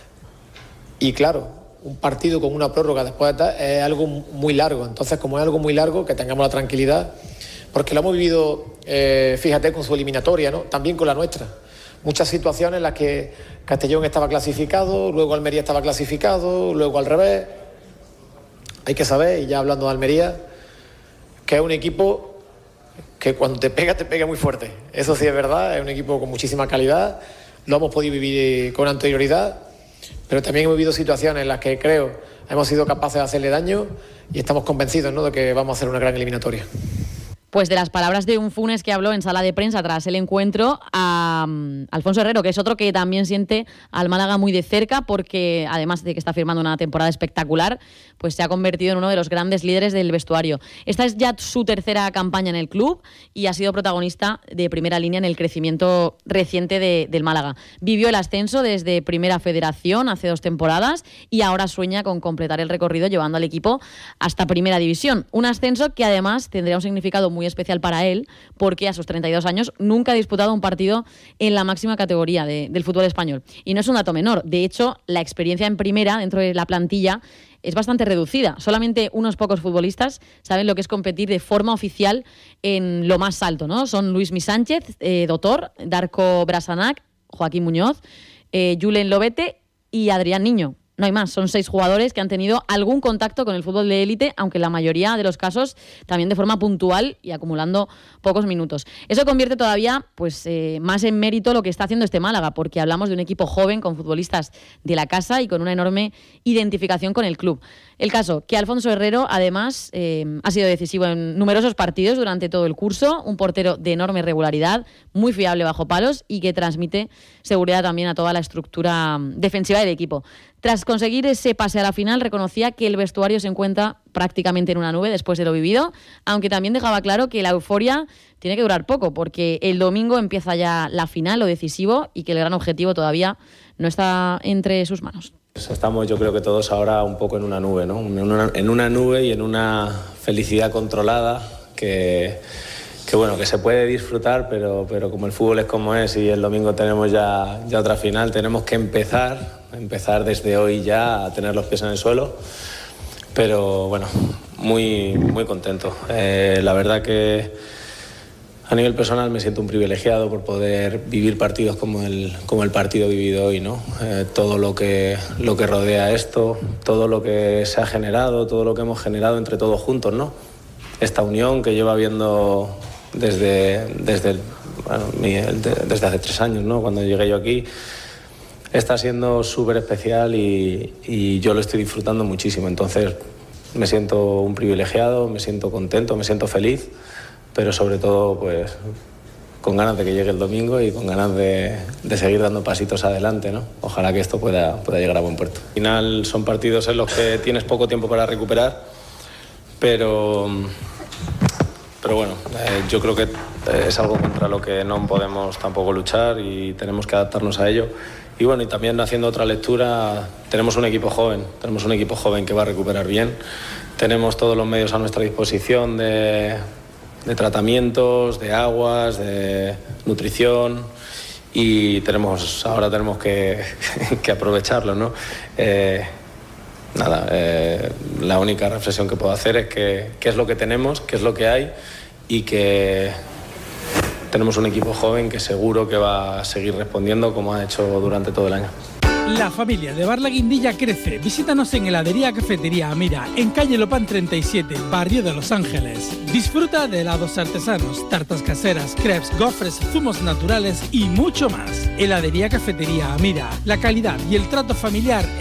y claro, un partido con una prórroga después de tal es algo muy largo. Entonces, como es algo muy largo, que tengamos la tranquilidad, porque lo hemos vivido, eh, fíjate, con su eliminatoria, ¿no? También con la nuestra. Muchas situaciones en las que Castellón estaba clasificado, luego Almería estaba clasificado, luego al revés. Hay que saber, y ya hablando de Almería, que es un equipo que cuando te pega, te pega muy fuerte. Eso sí es verdad, es un equipo con muchísima calidad, lo hemos podido vivir con anterioridad, pero también hemos vivido situaciones en las que creo hemos sido capaces de hacerle daño y estamos convencidos, ¿no?, de que vamos a hacer una gran eliminatoria. Pues de las palabras de un Funes que habló en sala de prensa tras el encuentro a um, Alfonso Herrero, que es otro que también siente al Málaga muy de cerca porque además de que está firmando una temporada espectacular, pues se ha convertido en uno de los grandes líderes del vestuario. Esta es ya su tercera campaña en el club y ha sido protagonista de primera línea en el crecimiento reciente de, del Málaga. Vivió el ascenso desde Primera Federación hace dos temporadas y ahora sueña con completar el recorrido llevando al equipo hasta Primera División. Un ascenso que además tendría un significado muy especial para él porque a sus treinta y dos años nunca ha disputado un partido en la máxima categoría de, del fútbol español. Y no es un dato menor. De hecho, la experiencia en primera dentro de la plantilla es bastante reducida. Solamente unos pocos futbolistas saben lo que es competir de forma oficial en lo más alto, ¿no? Son Luismi Sánchez, eh, Dotor, Darko Brasanac, Joaquín Muñoz, eh, Julen Lobete y Adrián Niño. No hay más, son seis jugadores que han tenido algún contacto con el fútbol de élite, aunque en la mayoría de los casos también de forma puntual y acumulando pocos minutos. Eso convierte todavía pues, eh, más en mérito lo que está haciendo este Málaga, porque hablamos de un equipo joven con futbolistas de la casa y con una enorme identificación con el club. El caso, que Alfonso Herrero, además, eh, ha sido decisivo en numerosos partidos durante todo el curso, un portero de enorme regularidad, muy fiable bajo palos y que transmite seguridad también a toda la estructura defensiva del equipo. Tras conseguir ese pase a la final, reconocía que el vestuario se encuentra prácticamente en una nube después de lo vivido, aunque también dejaba claro que la euforia tiene que durar poco, porque el domingo empieza ya la final, lo decisivo, y que el gran objetivo todavía no está entre sus manos. Estamos, yo creo que todos ahora un poco en una nube, ¿no? En una, en una nube y en una felicidad controlada que, que bueno, que se puede disfrutar, pero, pero como el fútbol es como es y el domingo tenemos ya, ya otra final, tenemos que empezar, empezar desde hoy ya a tener los pies en el suelo. Pero bueno, muy, muy contento. Eh, la verdad que a nivel personal me siento un privilegiado por poder vivir partidos como el, como el partido vivido hoy, ¿no? Eh, todo lo que, lo que rodea esto, todo lo que se ha generado, todo lo que hemos generado entre todos juntos, ¿no? Esta unión que lleva habiendo desde, desde, bueno, mi, desde hace tres años, ¿no? Cuando llegué yo aquí, está siendo súper especial y, y yo lo estoy disfrutando muchísimo. Entonces me siento un privilegiado, me siento contento, me siento feliz, pero sobre todo pues con ganas de que llegue el domingo y con ganas de, de seguir dando pasitos adelante, ¿no? Ojalá que esto pueda, pueda llegar a buen puerto. Al final son partidos en los que tienes poco tiempo para recuperar, pero... Pero bueno, eh, yo creo que es algo contra lo que no podemos tampoco luchar y tenemos que adaptarnos a ello. Y bueno, y también haciendo otra lectura, tenemos un equipo joven, tenemos un equipo joven que va a recuperar bien. Tenemos todos los medios a nuestra disposición de, de tratamientos, de aguas, de nutrición y tenemos, ahora tenemos que, que aprovecharlo, ¿no? Eh, Nada, eh, la única reflexión que puedo hacer es que qué es lo que tenemos, qué es lo que hay y que tenemos un equipo joven que seguro que va a seguir respondiendo como ha hecho durante todo el año. La familia de Bar La Guindilla crece. Visítanos en Heladería Cafetería Amira, en calle Lopán treinta y siete, barrio de Los Ángeles. Disfruta de helados artesanos, tartas caseras, crepes, gofres, zumos naturales y mucho más. Heladería Cafetería Amira, la calidad y el trato familiar